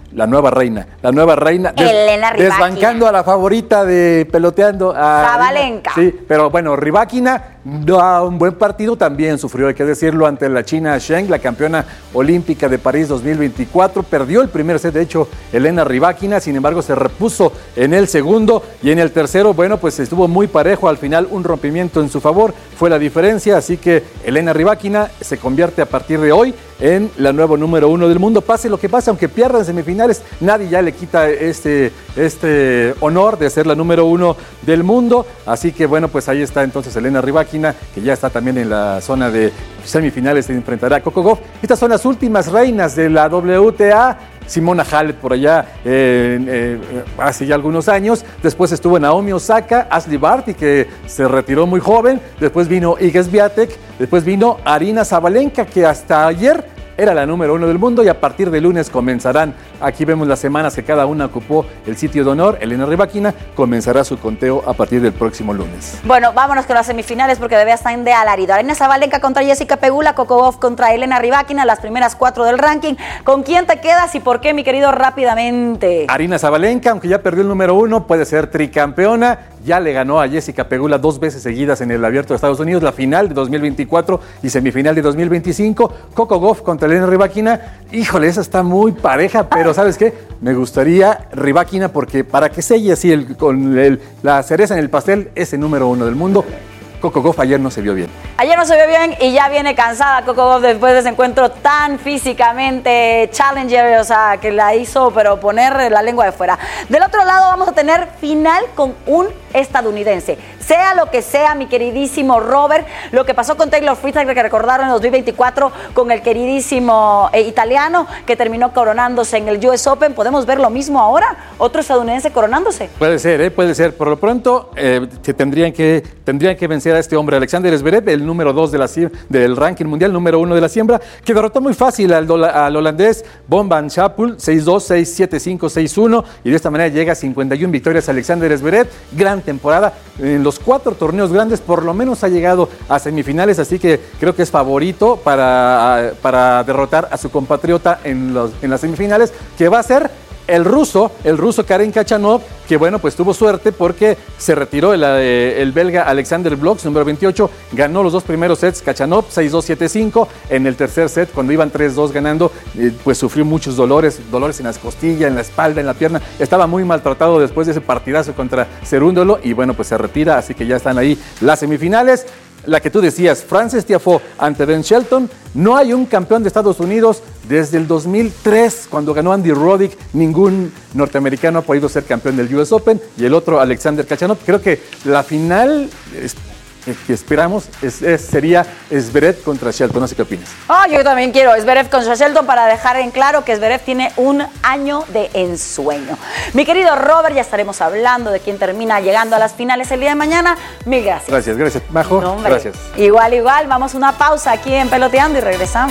la nueva reina. Elena Rybakina. Desbancando a la favorita de Peloteando. Sabalenka. Sí, pero bueno, Rybakina da un buen partido, también sufrió, hay que decirlo, ante la china Zheng, la campeona olímpica de París 2024. Perdió el primer set, de hecho, Elena Rybakina, sin embargo, se repuso en el segundo y en el tercero, bueno, pues estuvo muy parejo. Al final, un rompimiento en su favor fue la diferencia, así que Elena Rybakina se convierte a partir de hoy en la nueva número 1 del mundo. Pase lo que pase, aunque pierda en semifinales, nadie ya le quita este honor de ser la número 1 del mundo. Así que bueno, pues ahí está entonces Elena Rybakina, que ya está también en la zona de semifinales, se enfrentará a Coco Gauff. Estas son las últimas reinas de la WTA. Simona Halep por allá hace ya algunos años. Después estuvo Naomi Osaka, Ashley Barty, que se retiró muy joven. Después vino Iga Swiatek. Después vino Aryna Sabalenka, que hasta ayer era la número 1 del mundo, y a partir de lunes comenzarán. Aquí vemos las semanas que cada una ocupó el sitio de honor. Elena Rybakina comenzará su conteo a partir del próximo lunes. Bueno, vámonos con las semifinales porque todavía están de alarido. Aryna Sabalenka contra Jessica Pegula, Coco Gauff contra Elena Rybakina, las primeras 4 del ranking. ¿Con quién te quedas y por qué, mi querido, rápidamente? Aryna Sabalenka, aunque ya perdió el número 1, puede ser tricampeona. Ya le ganó a Jessica Pegula 2 veces seguidas en el Abierto de Estados Unidos, la final de 2024 y semifinal de 2025. Coco Gauff contra Elena Rybakina. Híjole, esa está muy pareja, pero ¿sabes qué? Me gustaría Rybakina porque para que selle así la cereza en el pastel, ese número 1 del mundo. Coco Gauff ayer no se vio bien. Ayer no se vio bien y ya viene cansada Coco Gauff después de ese encuentro tan físicamente challenger, o sea, que la hizo, pero poner la lengua de fuera. Del otro lado vamos a tener final con un estadounidense. Sea lo que sea, mi queridísimo Robert, lo que pasó con Taylor Fritz, que recordaron en 2024 con el queridísimo italiano que terminó coronándose en el US Open, ¿podemos ver lo mismo ahora? ¿Otro estadounidense coronándose? Puede ser, puede ser. Por lo pronto, tendrían que vencer a este hombre, Alexander Zverev, el número 2 del ranking mundial, número 1 de la siembra, que derrotó muy fácil al holandés Von van Schappel, 6-2, 6-7, 5, 6-1, y de esta manera llega a 51 victorias Alexander Zverev. Gran temporada. En los 4 torneos grandes por lo menos ha llegado a semifinales, así que creo que es favorito para derrotar a su compatriota en las semifinales, que va a ser el ruso Karen Khachanov, que bueno, pues tuvo suerte porque se retiró el belga Alexander Blok, número 28, ganó los 2 primeros sets Khachanov, 6-2, 7-5, en el tercer set, cuando iban 3-2 ganando, pues sufrió muchos dolores en las costillas, en la espalda, en la pierna, estaba muy maltratado después de ese partidazo contra Cerúndolo, y bueno, pues se retira, así que ya están ahí las semifinales. La que tú decías, Frances Tiafoe ante Ben Shelton. No hay un campeón de Estados Unidos desde el 2003, cuando ganó Andy Roddick. Ningún norteamericano ha podido ser campeón del US Open. Y el otro, Alexander Khachanov. Creo que la final que esperamos sería Zverev contra Shelton. No sé qué opinas. Yo también quiero Zverev contra Shelton, para dejar en claro que Zverev tiene un año de ensueño. Mi querido Robert, ya estaremos hablando de quién termina llegando a las finales el día de mañana. Mil gracias. Gracias, Majo. No, hombre, gracias. Igual. Vamos a una pausa aquí en Peloteando y regresamos.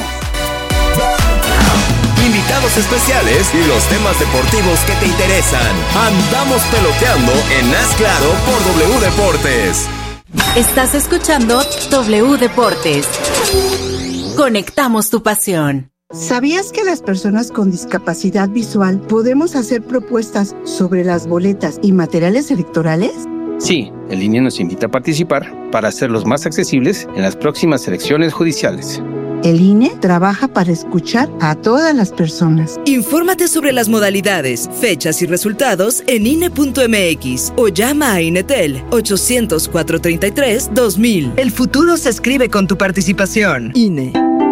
Invitados especiales y los temas deportivos que te interesan. Andamos peloteando en Haz Claro por W Deportes. Estás escuchando W Deportes. Conectamos tu pasión. ¿Sabías que las personas con discapacidad visual podemos hacer propuestas sobre las boletas y materiales electorales? Sí, el INE nos invita a participar para hacerlos más accesibles en las próximas elecciones judiciales. El INE trabaja para escuchar a todas las personas. Infórmate sobre las modalidades, fechas y resultados en INE.mx o llama a INETEL 800-433-2000. El futuro se escribe con tu participación. INE.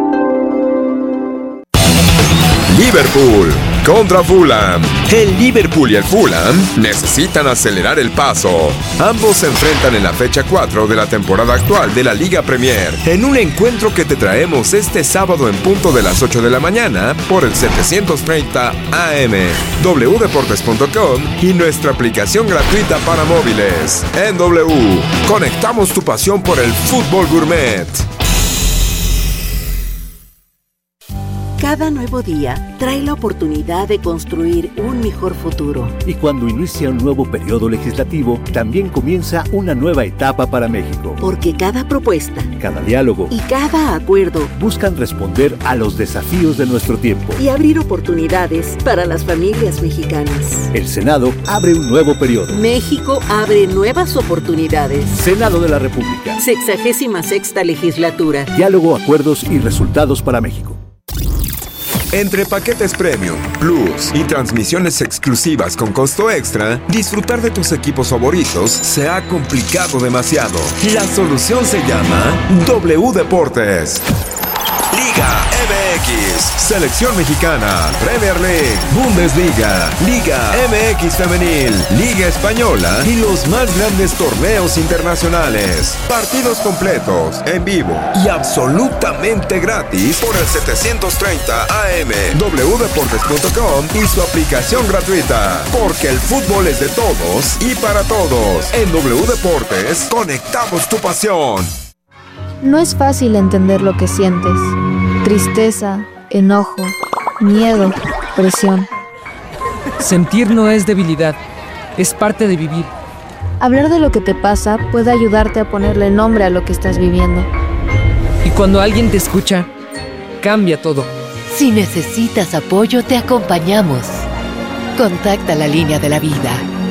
Liverpool contra Fulham. El Liverpool y el Fulham necesitan acelerar el paso. Ambos se enfrentan en la fecha 4 de la temporada actual de la Liga Premier, en un encuentro que te traemos este sábado en punto de las 8 de la mañana por el 730 AM, wdeportes.com y nuestra aplicación gratuita para móviles. En W, conectamos tu pasión por el fútbol gourmet. Cada nuevo día trae la oportunidad de construir un mejor futuro. Y cuando inicia un nuevo periodo legislativo, también comienza una nueva etapa para México. Porque cada propuesta, cada diálogo y cada acuerdo buscan responder a los desafíos de nuestro tiempo y abrir oportunidades para las familias mexicanas. El Senado abre un nuevo periodo. México abre nuevas oportunidades. Senado de la República. 66ª legislatura. Diálogo, acuerdos y resultados para México. Entre paquetes Premium, Plus y transmisiones exclusivas con costo extra, disfrutar de tus equipos favoritos se ha complicado demasiado. La solución se llama W Deportes. Liga MX, Selección Mexicana, Premier League, Bundesliga, Liga MX Femenil, Liga Española y los más grandes torneos internacionales. Partidos completos, en vivo y absolutamente gratis por el 730 AM, wdeportes.com y su aplicación gratuita. Porque el fútbol es de todos y para todos. En W Deportes, conectamos tu pasión. No es fácil entender lo que sientes. Tristeza, enojo, miedo, presión. Sentir no es debilidad, es parte de vivir. Hablar de lo que te pasa puede ayudarte a ponerle nombre a lo que estás viviendo. Y cuando alguien te escucha, cambia todo. Si necesitas apoyo, te acompañamos. Contacta la línea de la vida.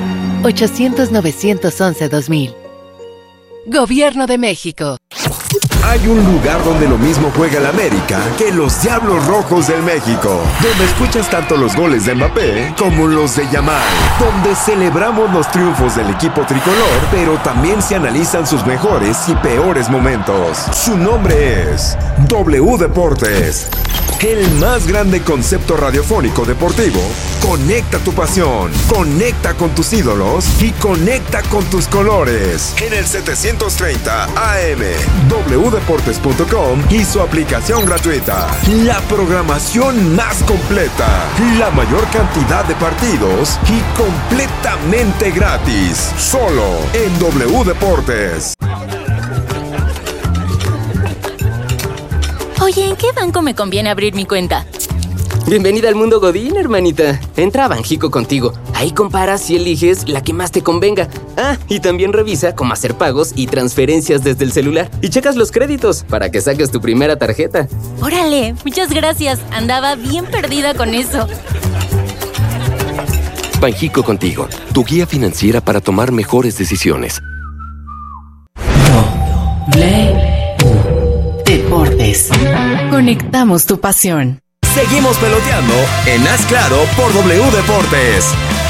800-911-2000. Gobierno de México. Hay un lugar donde lo mismo juega el América que los Diablos Rojos del México, donde escuchas tanto los goles de Mbappé como los de Yamal, donde celebramos los triunfos del equipo tricolor, pero también se analizan sus mejores y peores momentos. Su nombre es W Deportes. El más grande concepto radiofónico deportivo. Conecta tu pasión, conecta con tus ídolos y conecta con tus colores. En el 730 AM, wdeportes.com y su aplicación gratuita. La programación más completa, la mayor cantidad de partidos y completamente gratis. Solo en W Deportes. Oye, ¿en qué banco me conviene abrir mi cuenta? Bienvenida al mundo Godín, hermanita. Entra a Banjico contigo. Ahí comparas y eliges la que más te convenga. Ah, y también revisa cómo hacer pagos y transferencias desde el celular. Y checas los créditos para que saques tu primera tarjeta. ¡Órale! Muchas gracias. Andaba bien perdida con eso. Banjico contigo, tu guía financiera para tomar mejores decisiones. Deportes. Conectamos tu pasión. Seguimos peloteando en Haz Claro por W Deportes.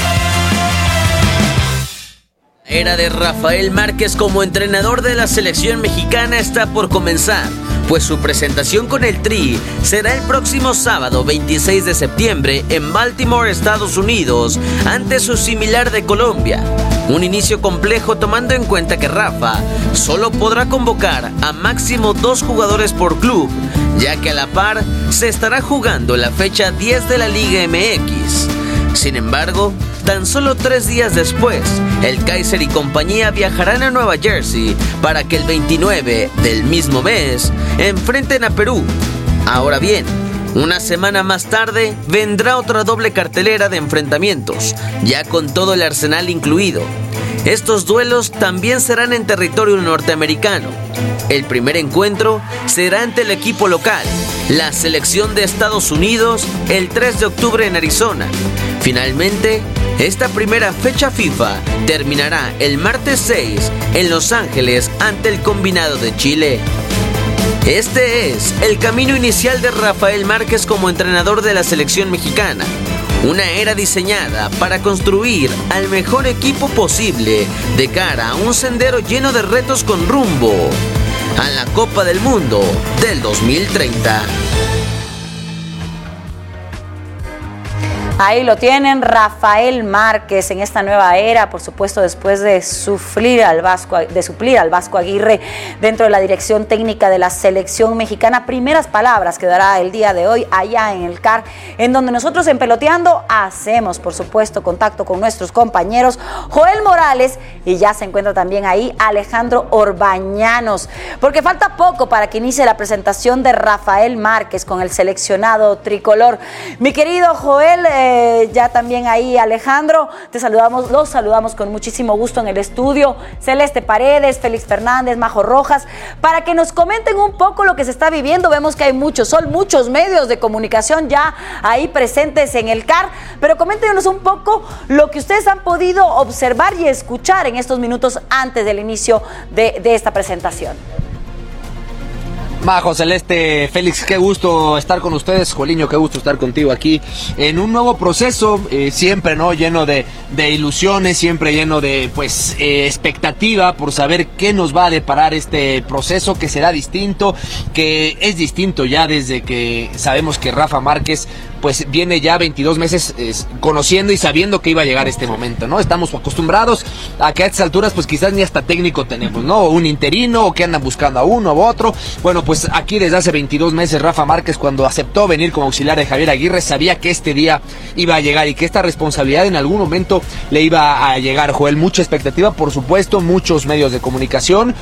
La era de Rafael Márquez como entrenador de la selección mexicana está por comenzar, pues su presentación con el Tri será el próximo sábado 26 de septiembre en Baltimore, Estados Unidos, ante su similar de Colombia. Un inicio complejo tomando en cuenta que Rafa solo podrá convocar a máximo 2 jugadores por club, ya que a la par se estará jugando la fecha 10 de la Liga MX. Sin embargo, tan solo 3 días después, el Kaiser y compañía viajarán a Nueva Jersey para que el 29 del mismo mes enfrenten a Perú. Ahora bien, una semana más tarde vendrá otra doble cartelera de enfrentamientos, ya con todo el arsenal incluido. Estos duelos también serán en territorio norteamericano. El primer encuentro será ante el equipo local, la selección de Estados Unidos, el 3 de octubre en Arizona. Finalmente, esta primera fecha FIFA terminará el martes 6 en Los Ángeles ante el combinado de Chile. Este es el camino inicial de Rafael Márquez como entrenador de la selección mexicana. Una era diseñada para construir al mejor equipo posible de cara a un sendero lleno de retos con rumbo a la Copa del Mundo del 2030. Ahí lo tienen, Rafael Márquez en esta nueva era, por supuesto, después de suplir al Vasco Aguirre dentro de la dirección técnica de la selección mexicana. Primeras palabras que dará el día de hoy allá en el CAR, en donde nosotros en Peloteando hacemos, por supuesto, contacto con nuestros compañeros Joel Morales, y ya se encuentra también ahí Alejandro Orbañanos, porque falta poco para que inicie la presentación de Rafael Márquez con el seleccionado tricolor. Mi querido Joel, ya también ahí Alejandro, los saludamos con muchísimo gusto en el estudio. Celeste Paredes, Félix Fernández, Majo Rojas, para que nos comenten un poco lo que se está viviendo. Vemos que son muchos medios de comunicación ya ahí presentes en el CAR, pero coméntenos un poco lo que ustedes han podido observar y escuchar en estos minutos antes del inicio de esta presentación. Majo, Celeste, Félix, qué gusto estar con ustedes. Joliño, qué gusto estar contigo aquí en un nuevo proceso, siempre, ¿no? Lleno de ilusiones, siempre lleno de, expectativa por saber qué nos va a deparar este proceso, que será distinto, que es distinto ya desde que sabemos que Rafa Márquez pues viene ya 22 meses conociendo y sabiendo que iba a llegar este momento, ¿no? Estamos acostumbrados a que a estas alturas pues quizás ni hasta técnico tenemos, ¿no? O un interino, o que andan buscando a uno u otro. Bueno, pues aquí desde hace 22 meses Rafa Márquez, cuando aceptó venir como auxiliar de Javier Aguirre, sabía que este día iba a llegar y que esta responsabilidad en algún momento le iba a llegar. Joel, mucha expectativa, por supuesto, muchos medios de comunicación,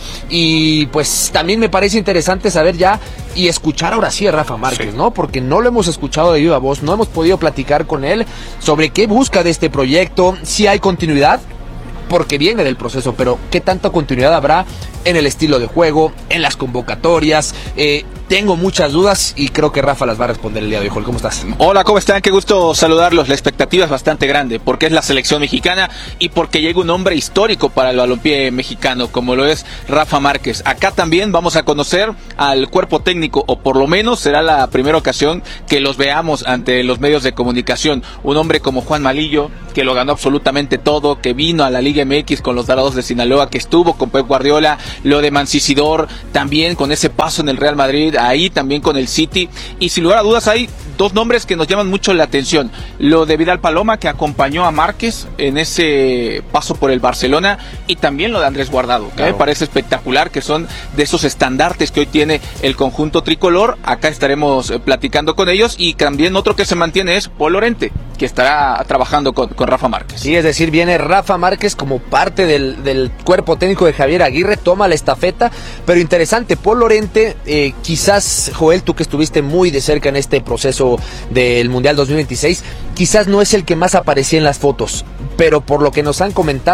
y pues también me parece interesante saber ya y escuchar ahora sí a Rafa Márquez, sí, ¿no? Porque no lo hemos escuchado de viva voz, no hemos podido platicar con él sobre qué busca de este proyecto, si hay continuidad, porque viene del proceso, pero qué tanta continuidad habrá en el estilo de juego, en las convocatorias. Tengo muchas dudas y creo que Rafa las va a responder el día de hoy. Joel, ¿cómo estás? Hola, ¿cómo están? Qué gusto saludarlos. La expectativa es bastante grande porque es la selección mexicana y porque llega un hombre histórico para el balompié mexicano, como lo es Rafa Márquez. Acá también vamos a conocer al cuerpo técnico, o por lo menos será la primera ocasión que los veamos ante los medios de comunicación. Un hombre como Juan Malillo, que lo ganó absolutamente todo, que vino a la Liga MX con los Dorados de Sinaloa, que estuvo con Pep Guardiola, lo de Mancisidor, también con ese paso en el Real Madrid, ahí también con el City, y sin lugar a dudas hay dos nombres que nos llaman mucho la atención: lo de Vidal Paloma, que acompañó a Márquez en ese paso por el Barcelona, y también lo de Andrés Guardado, que me parece espectacular, que son de esos estandartes que hoy tiene el conjunto tricolor. Acá estaremos platicando con ellos, y también otro que se mantiene es Paul Lorente, que estará trabajando con Rafa Márquez. Sí, es decir, viene Rafa Márquez como parte del cuerpo técnico de Javier Aguirre, toma la estafeta, pero interesante, Paul Lorente, quizás, Joel, tú que estuviste muy de cerca en este proceso del Mundial 2026, quizás no es el que más aparecía en las fotos, pero por lo que nos han comentado,